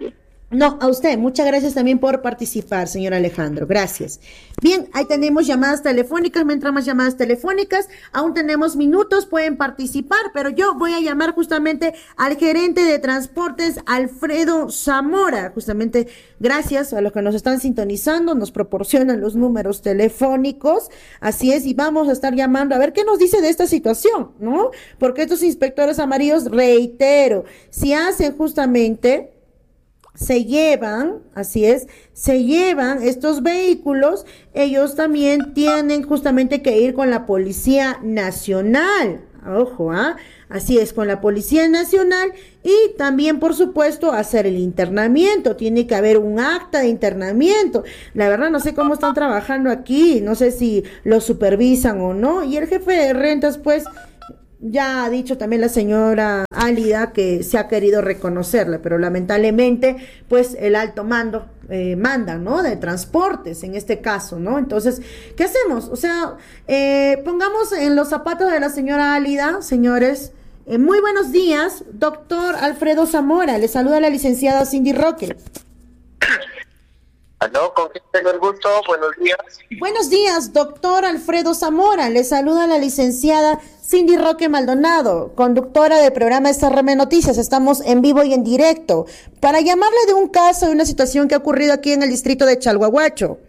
No, a usted. Muchas gracias también por participar, señor Alejandro. Gracias. Bien, ahí tenemos llamadas telefónicas. Me entran más llamadas telefónicas. Aún tenemos minutos, pueden participar, pero yo voy a llamar justamente al gerente de transportes, Alfredo Zamora. Justamente, gracias a los que nos están sintonizando, nos proporcionan los números telefónicos. Así es, y vamos a estar llamando a ver qué nos dice de esta situación, ¿no? Porque estos inspectores amarillos, reitero, si hacen justamente... se llevan, así es, se llevan estos vehículos, ellos también tienen justamente que ir con la Policía Nacional, ojo, ¿ah? Así es, con la Policía Nacional y también, por supuesto, hacer el internamiento, tiene que haber un acta de internamiento, la verdad no sé cómo están trabajando aquí, no sé si lo supervisan o no, y el jefe de rentas, pues, ya ha dicho también la señora Álida que se ha querido reconocerle, pero lamentablemente, pues el alto mando eh, manda, ¿no? De transportes en este caso, ¿no? Entonces, ¿qué hacemos? O sea, eh, pongamos en los zapatos de la señora Álida, señores. Eh, muy buenos días, doctor Alfredo Zamora. Le saluda la licenciada Cindy Roque. ¿Aló? ¿Con quién tengo el gusto? Buenos días. Buenos días, doctor Alfredo Zamora. Le saluda la licenciada Cindy Roque Maldonado, conductora del programa S R M Noticias. Estamos en vivo y en directo para llamarle de un caso, de una situación que ha ocurrido aquí en el distrito de Chalhuahuacho.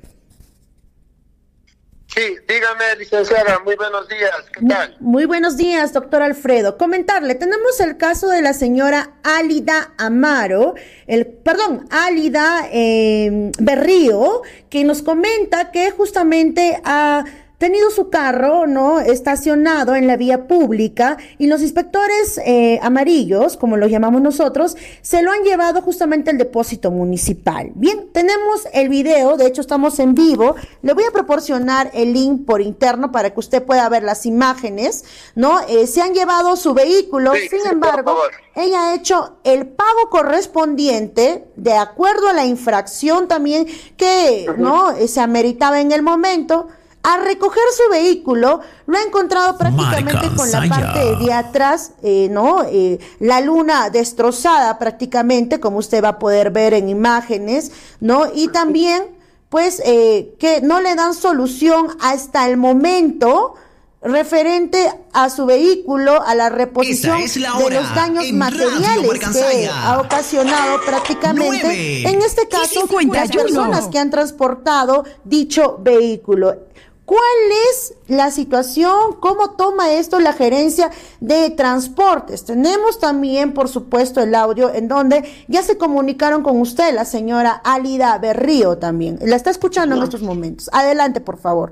Sí, dígame, licenciada, muy buenos días, ¿qué tal? Muy buenos días, doctor Alfredo. Comentarle, tenemos el caso de la señora Álida Amaro, el, perdón, Álida eh, Berrío, que nos comenta que justamente ha tenido su carro, ¿no?, estacionado en la vía pública y los inspectores eh, amarillos, como los llamamos nosotros, se lo han llevado justamente al depósito municipal. Bien, tenemos el video, de hecho estamos en vivo, le voy a proporcionar el link por interno para que usted pueda ver las imágenes, ¿no? Eh, se han llevado su vehículo, sí, sin sí, embargo, ella ha hecho el pago correspondiente de acuerdo a la infracción también que, uh-huh. ¿no?, eh, se ameritaba en el momento. Al recoger su vehículo, lo ha encontrado prácticamente Marca con la Saya. parte de atrás, eh, ¿no? Eh, la luna destrozada prácticamente, como usted va a poder ver en imágenes, ¿no? Y también, pues, eh, que no le dan solución hasta el momento referente a su vehículo, a la reposición Es la de los daños materiales que ha ocasionado prácticamente, nueve, en este caso, las personas que han transportado dicho vehículo. ¿Cuál es la situación? ¿Cómo toma esto la gerencia de transportes? Tenemos también, por supuesto, el audio en donde ya se comunicaron con usted, la señora Álida Berrío también. La está escuchando en estos momentos. Adelante, por favor.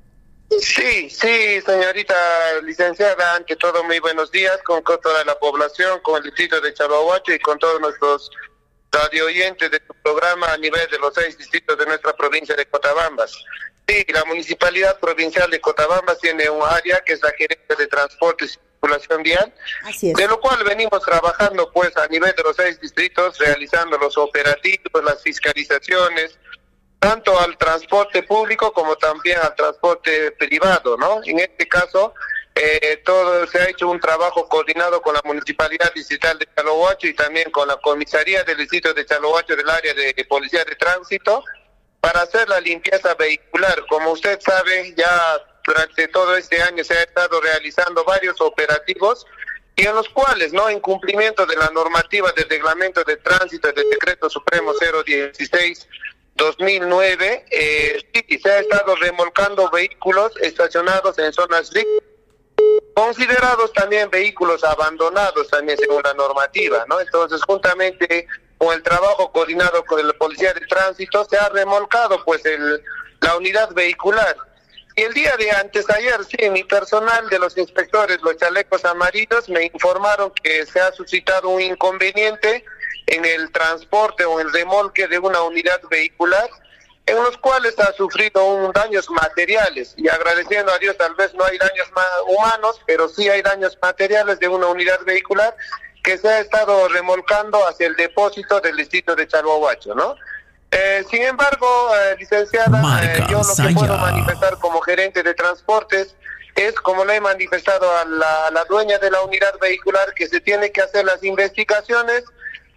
Sí, sí, señorita licenciada, ante todo muy buenos días con toda la población, con el distrito de Chalhuahuacho y con todos nuestros radio oyentes de tu programa a nivel de los seis distritos de nuestra provincia de Cotabambas. Sí, la Municipalidad Provincial de Cotabambas tiene un área que es la Gerencia de Transporte y Circulación Vial, Así es. de lo cual venimos trabajando pues a nivel de los seis distritos, realizando los operativos, las fiscalizaciones, tanto al transporte público como también al transporte privado, ¿no? En este caso, eh, todo se ha hecho un trabajo coordinado con la Municipalidad Distrital de Chalhuahuacho y también con la Comisaría del Distrito de Chalhuahuacho del área de Policía de Tránsito para hacer la limpieza vehicular. Como usted sabe, ya durante todo este año se ha estado realizando varios operativos y en los cuales, ¿no?, en cumplimiento de la normativa del Reglamento de Tránsito y del Decreto Supremo cero dieciséis dos mil nueve, eh, sí, se ha estado remolcando vehículos estacionados en zonas considerados también vehículos abandonados también según la normativa, ¿no? Entonces, juntamente con el trabajo coordinado con la Policía de Tránsito, se ha remolcado pues el, la unidad vehicular. Y el día de antes, ayer, sí, mi personal de los inspectores, los chalecos amarillos, me informaron que se ha suscitado un inconveniente en el transporte o el remolque de una unidad vehicular, en los cuales ha sufrido un daños materiales, y agradeciendo a Dios tal vez no hay daños humanos, pero sí hay daños materiales de una unidad vehicular que se ha estado remolcando hacia el depósito del distrito de Chalhuahuacho, ¿no? Eh, sin embargo, eh, licenciada, eh, yo lo que puedo manifestar como gerente de transportes es, como le he manifestado a la, a la dueña de la unidad vehicular, que se tiene que hacer las investigaciones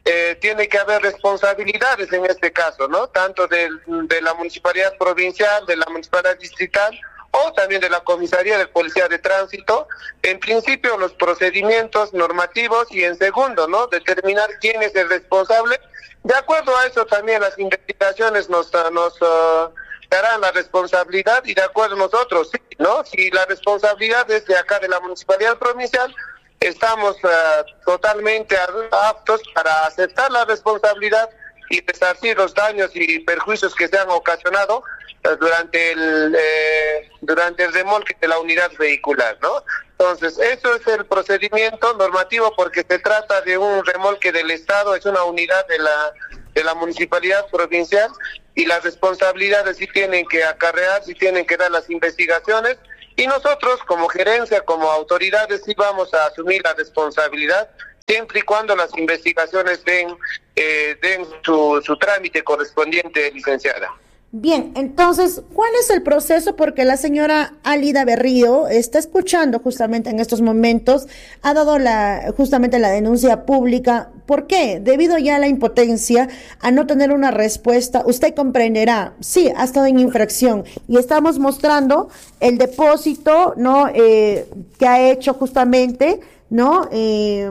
eh, tiene que haber responsabilidades en este caso, ¿no? Tanto de, de la municipalidad provincial, de la municipalidad distrital, o también de la comisaría de policía de tránsito. En principio, los procedimientos normativos, y en segundo, ¿no? Determinar quién es el responsable. De acuerdo a eso, también las investigaciones nos, nos uh, darán la responsabilidad, y de acuerdo a nosotros, sí, ¿no? Si la responsabilidad es de acá de la municipalidad provincial, estamos uh, totalmente aptos para aceptar la responsabilidad y resarcir los daños y perjuicios que se han ocasionado uh, durante el eh, durante el remolque de la unidad vehicular, ¿no? Entonces, eso es el procedimiento normativo, porque se trata de un remolque del Estado, es una unidad de la de la municipalidad provincial, y las responsabilidades sí tienen que acarrear, sí tienen que dar las investigaciones, y nosotros como gerencia, como autoridades, sí vamos a asumir la responsabilidad, siempre y cuando las investigaciones den, eh, den su, su trámite correspondiente, licenciada. Bien, entonces, ¿cuál es el proceso? Porque la señora Alida Berrío está escuchando justamente en estos momentos, ha dado la justamente la denuncia pública. ¿Por qué? Debido ya a la impotencia, a no tener una respuesta, usted comprenderá, sí, ha estado en infracción, y estamos mostrando el depósito, ¿no? Eh, que ha hecho justamente, ¿no? Eh,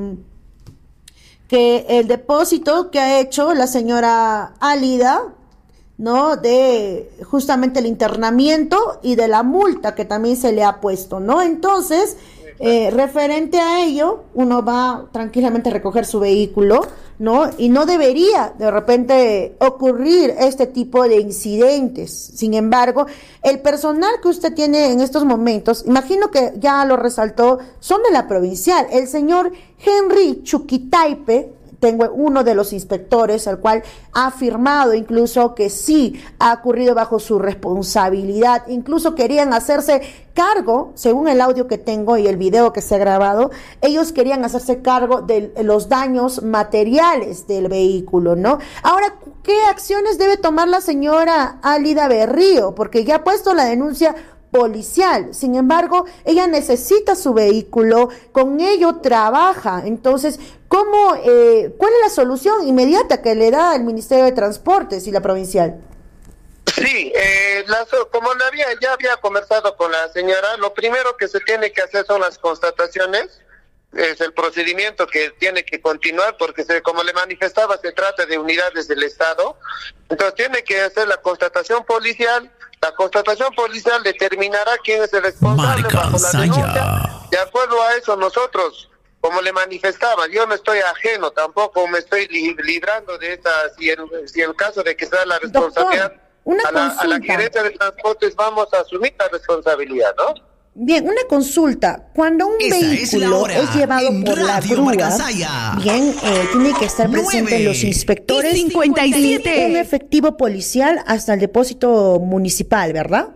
que el depósito que ha hecho la señora Alida, ¿no? De justamente el internamiento y de la multa que también se le ha puesto, ¿no? Entonces, eh, referente a ello, uno va tranquilamente a recoger su vehículo, ¿no? Y no debería de repente ocurrir este tipo de incidentes. Sin embargo, el personal que usted tiene en estos momentos, imagino que ya lo resaltó, son de la provincial. El señor Henry Chuquitaipe, tengo uno de los inspectores, al cual ha afirmado incluso que sí ha ocurrido bajo su responsabilidad. Incluso querían hacerse cargo, según el audio que tengo y el video que se ha grabado, ellos querían hacerse cargo de los daños materiales del vehículo, ¿no? Ahora, ¿qué acciones debe tomar la señora Alida Berrío? Porque ya ha puesto la denuncia policial. Sin embargo, ella necesita su vehículo, con ello trabaja. Entonces, ¿cómo, eh, cuál es la solución inmediata que le da el Ministerio de Transportes y la provincial? Sí, eh, las, como le había, ya había conversado con la señora, lo primero que se tiene que hacer son las constataciones. Es el procedimiento que tiene que continuar, porque se, como le manifestaba, se trata de unidades del Estado. Entonces tiene que hacer la constatación policial. La constatación policial determinará quién es el responsable bajo la denuncia. De acuerdo a eso, nosotros, como le manifestaba, yo no estoy ajeno, tampoco me estoy li librando de esta, si en, si en caso de que sea la responsabilidad, Doctor, una a, la, a la gerencia de transportes vamos a asumir la responsabilidad, ¿no? Bien, una consulta. Cuando un Esta vehículo es, es llevado por la grúa, bien, eh, tiene que estar presente los inspectores y cincuenta y siete. un efectivo policial hasta el depósito municipal, ¿verdad?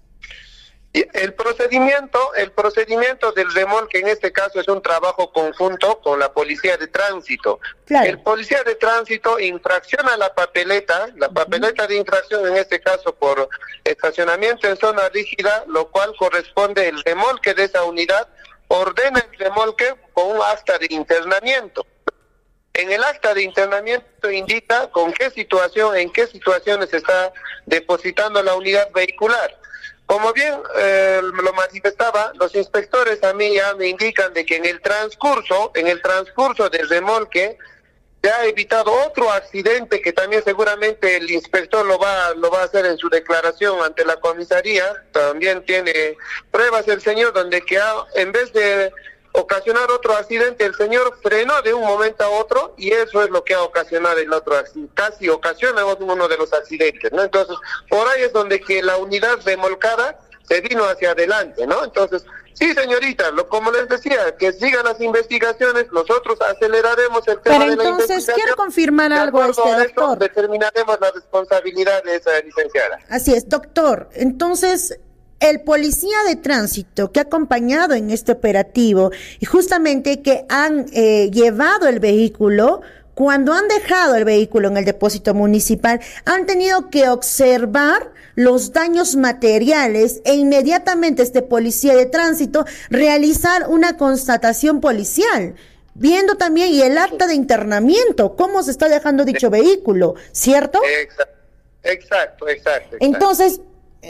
El procedimiento, el procedimiento del remolque en este caso es un trabajo conjunto con la policía de tránsito. Claro. El policía de tránsito infracciona la papeleta, la papeleta de infracción en este caso por estacionamiento en zona rígida, lo cual corresponde el remolque de esa unidad, ordena el remolque con un acta de internamiento. En el acta de internamiento indica con qué situación, en qué situaciones se está depositando la unidad vehicular. Como bien eh, lo manifestaba, los inspectores a mí ya me indican de que en el transcurso, en el transcurso del remolque, se ha evitado otro accidente que también seguramente el inspector lo va, lo va a hacer en su declaración ante la comisaría. También tiene pruebas el señor donde que ha, en vez de ocasionar otro accidente, el señor frenó de un momento a otro y eso es lo que ha ocasionado el otro accidente, casi ocasiona uno de los accidentes, ¿no? Entonces, por ahí es donde que la unidad remolcada se vino hacia adelante, ¿no? Entonces, sí, señorita, lo, como les decía, que sigan las investigaciones, nosotros aceleraremos el tema Pero de la entonces, investigación. quiero confirmar algo a este a esto, doctor. determinaremos la responsabilidad de esa licenciada. Así es, doctor. Entonces, el policía de tránsito que ha acompañado en este operativo y justamente que han eh, llevado el vehículo, cuando han dejado el vehículo en el depósito municipal, han tenido que observar los daños materiales e inmediatamente este policía de tránsito realizar una constatación policial. viendo también y el acta de internamiento, cómo se está dejando dicho vehículo, ¿cierto? Exacto, exacto, exacto. Entonces,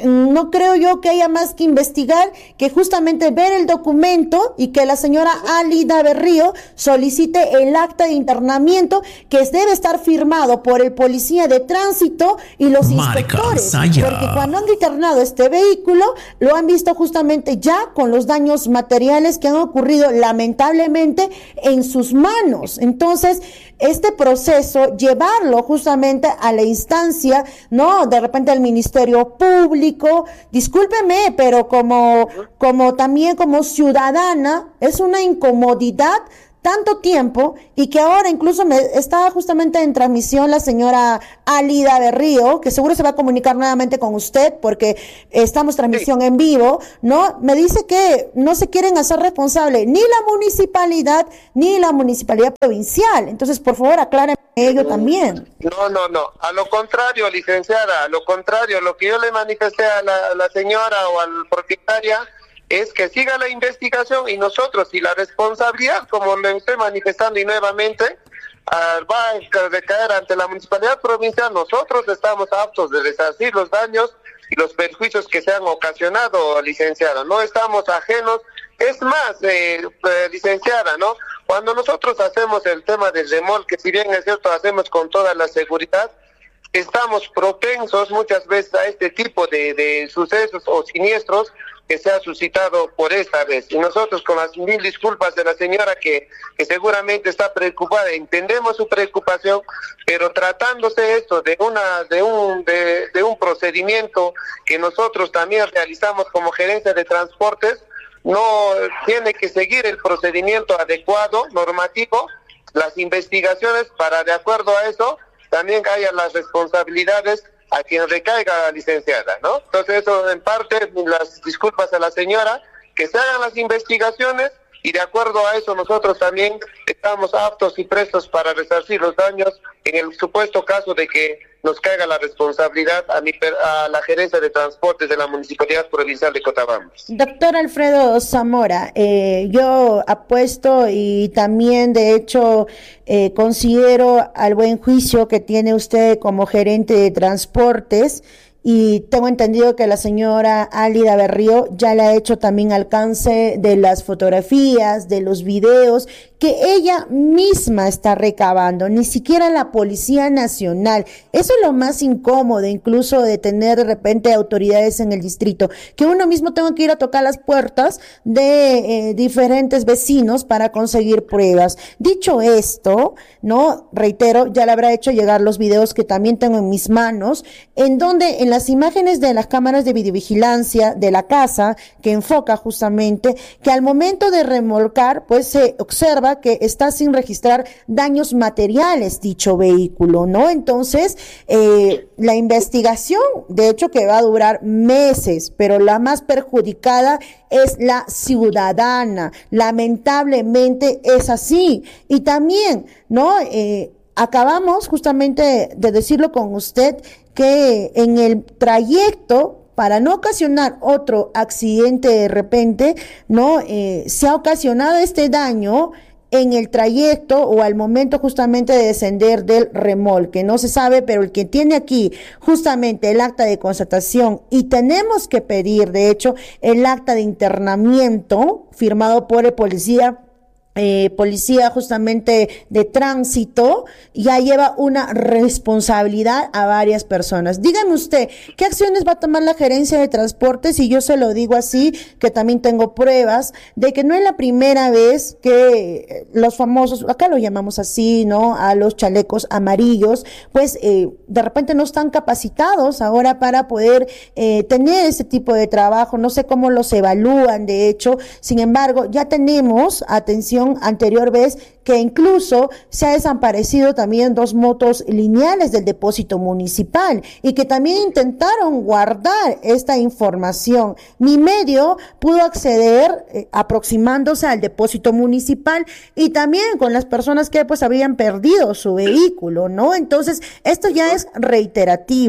no creo yo que haya más que investigar, que justamente ver el documento y que la señora Alida Berrío solicite el acta de internamiento que debe estar firmado por el policía de tránsito y los Marca inspectores, Saya. porque cuando han internado este vehículo lo han visto justamente ya con los daños materiales que han ocurrido lamentablemente en sus manos. Entonces, este proceso, llevarlo justamente a la instancia, ¿no? De repente al Ministerio Público, discúlpeme, pero como, como también como ciudadana, es una incomodidad tanto tiempo, y que ahora incluso me estaba justamente en transmisión la señora Alida Berrío, que seguro se va a comunicar nuevamente con usted porque estamos transmisión sí. en vivo, ¿no? Me dice que no se quieren hacer responsable ni la municipalidad ni la municipalidad provincial. Entonces, por favor, aclárenme ello también. No, no, no. A lo contrario, licenciada, a lo contrario, lo que yo le manifesté a la, la señora o al propietaria es que siga la investigación, y nosotros, y la responsabilidad, como le estoy manifestando y nuevamente, uh, va a recaer ante la municipalidad provincial. Nosotros estamos aptos de resarcir los daños y los perjuicios que se han ocasionado, licenciada. No estamos ajenos. Es más, eh, eh, licenciada, ¿no? Cuando nosotros hacemos el tema del remolque, si bien es cierto, hacemos con toda la seguridad, estamos propensos muchas veces a este tipo de, de sucesos o siniestros que se ha suscitado por esta vez. Y nosotros, con las mil disculpas de la señora que, que seguramente está preocupada, entendemos su preocupación, pero tratándose esto de una de un de, de un procedimiento que nosotros también realizamos como gerencia de transportes, no tiene que seguir el procedimiento adecuado, normativo, las investigaciones, para de acuerdo a eso también haya las responsabilidades a quien recaiga la licenciada, ¿no? Entonces eso, en parte, las disculpas a la señora, que se hagan las investigaciones, y de acuerdo a eso nosotros también estamos aptos y prestos para resarcir los daños en el supuesto caso de que nos caiga la responsabilidad a, mi, a la gerencia de transportes de la Municipalidad Provincial de Cotobamba. Doctor Alfredo Zamora, eh, yo apuesto y también de hecho eh, considero al buen juicio que tiene usted como gerente de transportes, y tengo entendido que la señora Alida Berrío ya le ha hecho también alcance de las fotografías, de los videos que ella misma está recabando, ni siquiera la Policía Nacional. Eso es lo más incómodo, incluso de tener de repente autoridades en el distrito, que uno mismo tenga que ir a tocar las puertas de eh, diferentes vecinos para conseguir pruebas. Dicho esto, no, reitero, ya le habrá hecho llegar los videos que también tengo en mis manos, en donde en las imágenes de las cámaras de videovigilancia de la casa, que enfoca justamente que al momento de remolcar, pues se observa que está sin registrar daños materiales dicho vehículo, ¿no? Entonces, eh, la investigación, de hecho, que va a durar meses, pero la más perjudicada es la ciudadana. Lamentablemente es así. Y también, ¿no? Eh, acabamos justamente de decirlo con usted, que en el trayecto, para no ocasionar otro accidente de repente, ¿no? Eh, se ha ocasionado este daño en el trayecto o al momento justamente de descender del remolque. No se sabe, pero el que tiene aquí justamente el acta de constatación, y tenemos que pedir, de hecho, el acta de internamiento firmado por el policía Eh, policía justamente de tránsito, ya lleva una responsabilidad a varias personas. Dígame usted, ¿qué acciones va a tomar la gerencia de transportes? Y yo se lo digo así, que también tengo pruebas de que no es la primera vez que los famosos, acá lo llamamos así, ¿no? A los chalecos amarillos, pues eh, de repente no están capacitados ahora para poder eh, tener ese tipo de trabajo. No sé cómo los evalúan, de hecho. Sin embargo, ya tenemos, atención, anterior vez que incluso se ha desaparecido también dos motos lineales del depósito municipal, y que también intentaron guardar esta información. Mi medio pudo acceder eh, aproximándose al depósito municipal, y también con las personas que pues habían perdido su vehículo, ¿no? Entonces, esto ya es reiterativo.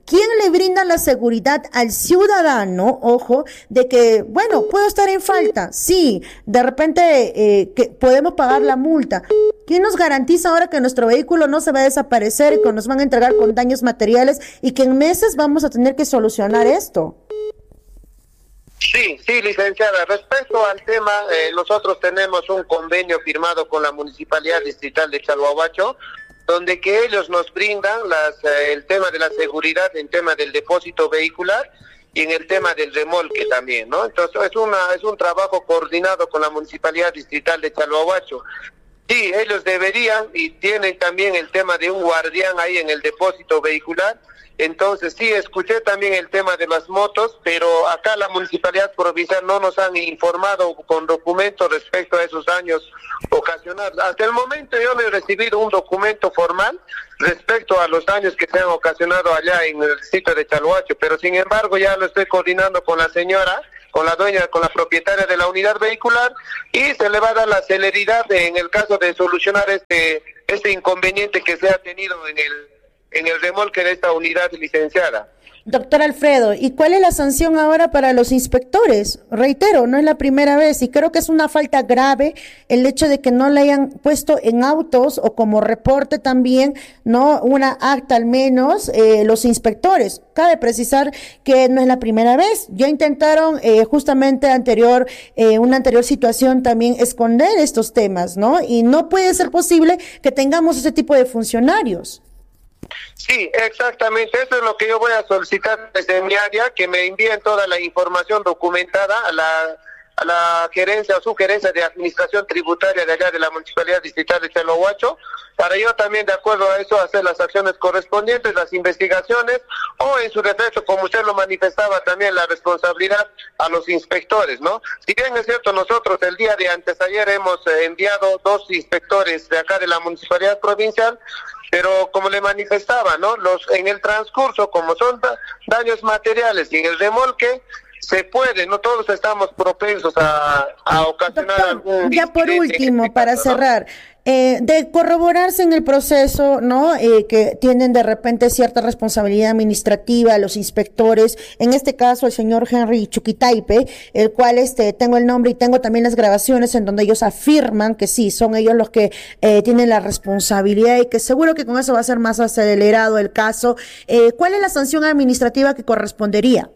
¿Quién le brinda la seguridad al ciudadano, ojo, de que, bueno, puedo estar en falta? Sí, de repente eh, que podemos pagar la multa. ¿Quién nos garantiza ahora que nuestro vehículo no se va a desaparecer y que nos van a entregar con daños materiales y que en meses vamos a tener que solucionar esto? Sí, sí, licenciada. Respecto al tema, eh, nosotros tenemos un convenio firmado con la Municipalidad Distrital de Chalhuahuacho, donde que ellos nos brindan las, eh, el tema de la seguridad en tema del depósito vehicular y en el tema del remolque también, ¿no? Entonces es una es un trabajo coordinado con la Municipalidad Distrital de Chalhuahuacho. Sí, ellos deberían y tienen también el tema de un guardián ahí en el depósito vehicular. Entonces sí, escuché también el tema de las motos, pero acá la Municipalidad Provincial no nos han informado con documentos respecto a esos daños ocasionados. Hasta el momento yo no he recibido un documento formal respecto a los daños que se han ocasionado allá en el sitio de Chalhuacho, pero sin embargo ya lo estoy coordinando con la señora, con la dueña, con la propietaria de la unidad vehicular, y se le va a dar la celeridad en el caso de solucionar este, este inconveniente que se ha tenido en el en el remolque de esta unidad licenciada. Doctor Alfredo, ¿y cuál es la sanción ahora para los inspectores? Reitero, no es la primera vez y creo que es una falta grave el hecho de que no le hayan puesto en autos o como reporte también, no una acta al menos, eh, los inspectores. Cabe precisar que no es la primera vez. Ya intentaron eh, justamente anterior, eh, una anterior situación también esconder estos temas, ¿no? Y no puede ser posible que tengamos ese tipo de funcionarios. Sí, exactamente, eso es lo que yo voy a solicitar desde mi área, que me envíen toda la información documentada a la, a la gerencia o sugerencia de administración tributaria de allá de la Municipalidad Distrital de Chalhuahuacho, para yo también de acuerdo a eso hacer las acciones correspondientes, las investigaciones, o en su defecto, como usted lo manifestaba, también la responsabilidad a los inspectores, ¿no? Si bien es cierto, nosotros el día de antes ayer hemos eh, enviado dos inspectores de acá de la Municipalidad Provincial, pero como le manifestaba, ¿no? Los en el transcurso, como son da- daños materiales y en el remolque, se puede, no todos estamos propensos a, a ocasionar Doctor, algún... ya por último, este para caso, ¿no? cerrar, eh, de corroborarse en el proceso, ¿no? Eh, que tienen de repente cierta responsabilidad administrativa los inspectores, en este caso el señor Henry Chuquitaipe, el cual este tengo el nombre y tengo también las grabaciones en donde ellos afirman que sí, son ellos los que eh, tienen la responsabilidad y que seguro que con eso va a ser más acelerado el caso. Eh, ¿Cuál es la sanción administrativa que correspondería?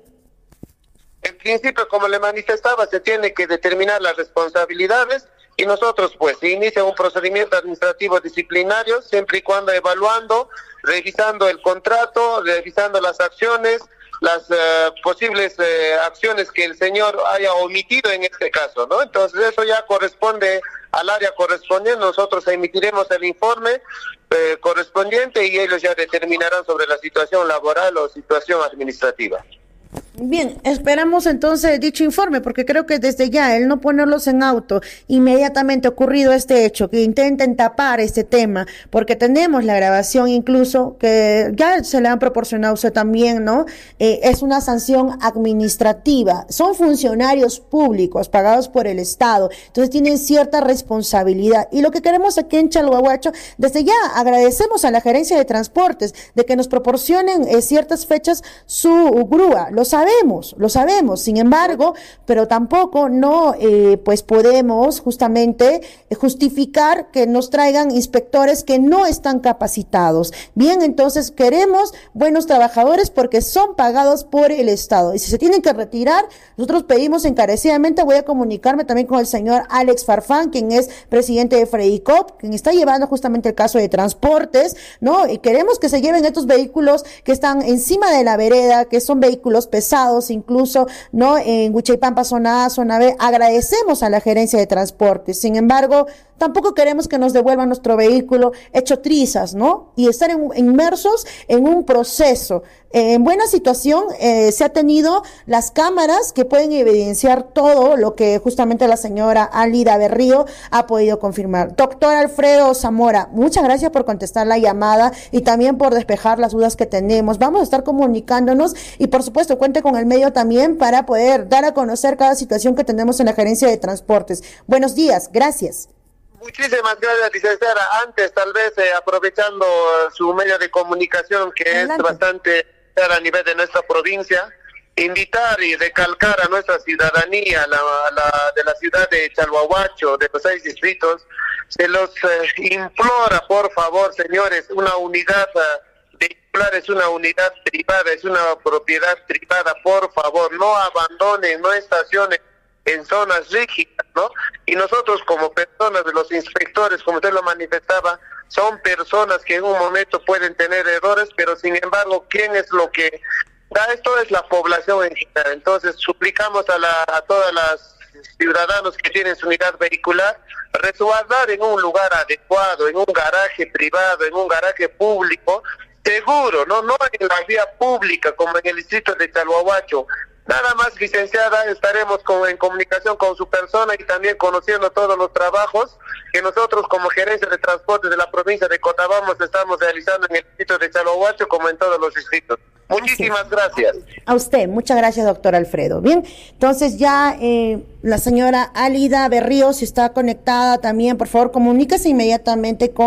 En principio, como le manifestaba, se tiene que determinar las responsabilidades y nosotros, pues, se inicia un procedimiento administrativo disciplinario, siempre y cuando evaluando, revisando el contrato, revisando las acciones, las uh, posibles uh, acciones que el señor haya omitido en este caso, ¿no? Entonces, eso ya corresponde al área correspondiente, nosotros emitiremos el informe eh, correspondiente y ellos ya determinarán sobre la situación laboral o situación administrativa. Bien, esperamos entonces dicho informe, porque creo que desde ya el no ponerlos en auto, inmediatamente ocurrido este hecho, que intenten tapar este tema, porque tenemos la grabación incluso, que ya se le han proporcionado a usted también, ¿no? Eh, es una sanción administrativa, son funcionarios públicos pagados por el Estado, entonces tienen cierta responsabilidad, y lo que queremos aquí en Chalhuahuacho, desde ya agradecemos a la Gerencia de Transportes de que nos proporcionen eh, ciertas fechas su grúa, lo sabemos, lo sabemos, sin embargo, pero tampoco no, eh, pues podemos justamente justificar que nos traigan inspectores que no están capacitados. Bien, entonces queremos buenos trabajadores porque son pagados por el Estado. Y si se tienen que retirar, nosotros pedimos encarecidamente, voy a comunicarme también con el señor Alex Farfán, quien es presidente de Fredicop, quien está llevando justamente el caso de transportes, ¿no? Y queremos que se lleven estos vehículos que están encima de la vereda, que son vehículos pesados, incluso, ¿no? En Huichaipampa, zona A, zona B, agradecemos a la gerencia de transportes. Sin embargo, tampoco queremos que nos devuelvan nuestro vehículo hecho trizas, ¿no? Y estar en, inmersos en un proceso. Eh, en buena situación, eh, se ha tenido las cámaras que pueden evidenciar todo lo que justamente la señora Alida Berrío ha podido confirmar. Doctor Alfredo Zamora, muchas gracias por contestar la llamada y también por despejar las dudas que tenemos. Vamos a estar comunicándonos y por supuesto cuente con el medio también para poder dar a conocer cada situación que tenemos en la gerencia de transportes. Buenos días, gracias. Muchísimas gracias, licenciada. Antes, tal vez, eh, aprovechando su medio de comunicación, que Adelante. Es bastante realizar a nivel de nuestra provincia, invitar y recalcar a nuestra ciudadanía, la, la, de la ciudad de Chalhuahuacho, de los seis distritos, se los eh, implora, por favor, señores, una unidad uh, vehicular es una unidad privada, es una propiedad privada, por favor, no abandonen, no estacionen en zonas rígidas, ¿no? Y nosotros como personas, de los inspectores, como usted lo manifestaba, son personas que en un momento pueden tener errores, pero sin embargo, ¿quién es lo que da esto? Es la población en general. Entonces, suplicamos a, la, a todas las ciudadanos que tienen su unidad vehicular, resguardar en un lugar adecuado, en un garaje privado, en un garaje público, seguro, no, no en la vía pública como en el distrito de Chalhuahuacho. Nada más, licenciada, estaremos con, en comunicación con su persona y también conociendo todos los trabajos que nosotros como gerencia de transporte de la provincia de Cotabamos estamos realizando en el distrito de Chalhuahuacho como en todos los distritos. Muchísimas gracias. A usted, muchas gracias, doctor Alfredo. Bien, entonces ya eh, la señora Alida Berríos, si está conectada también, por favor, comuníquese inmediatamente con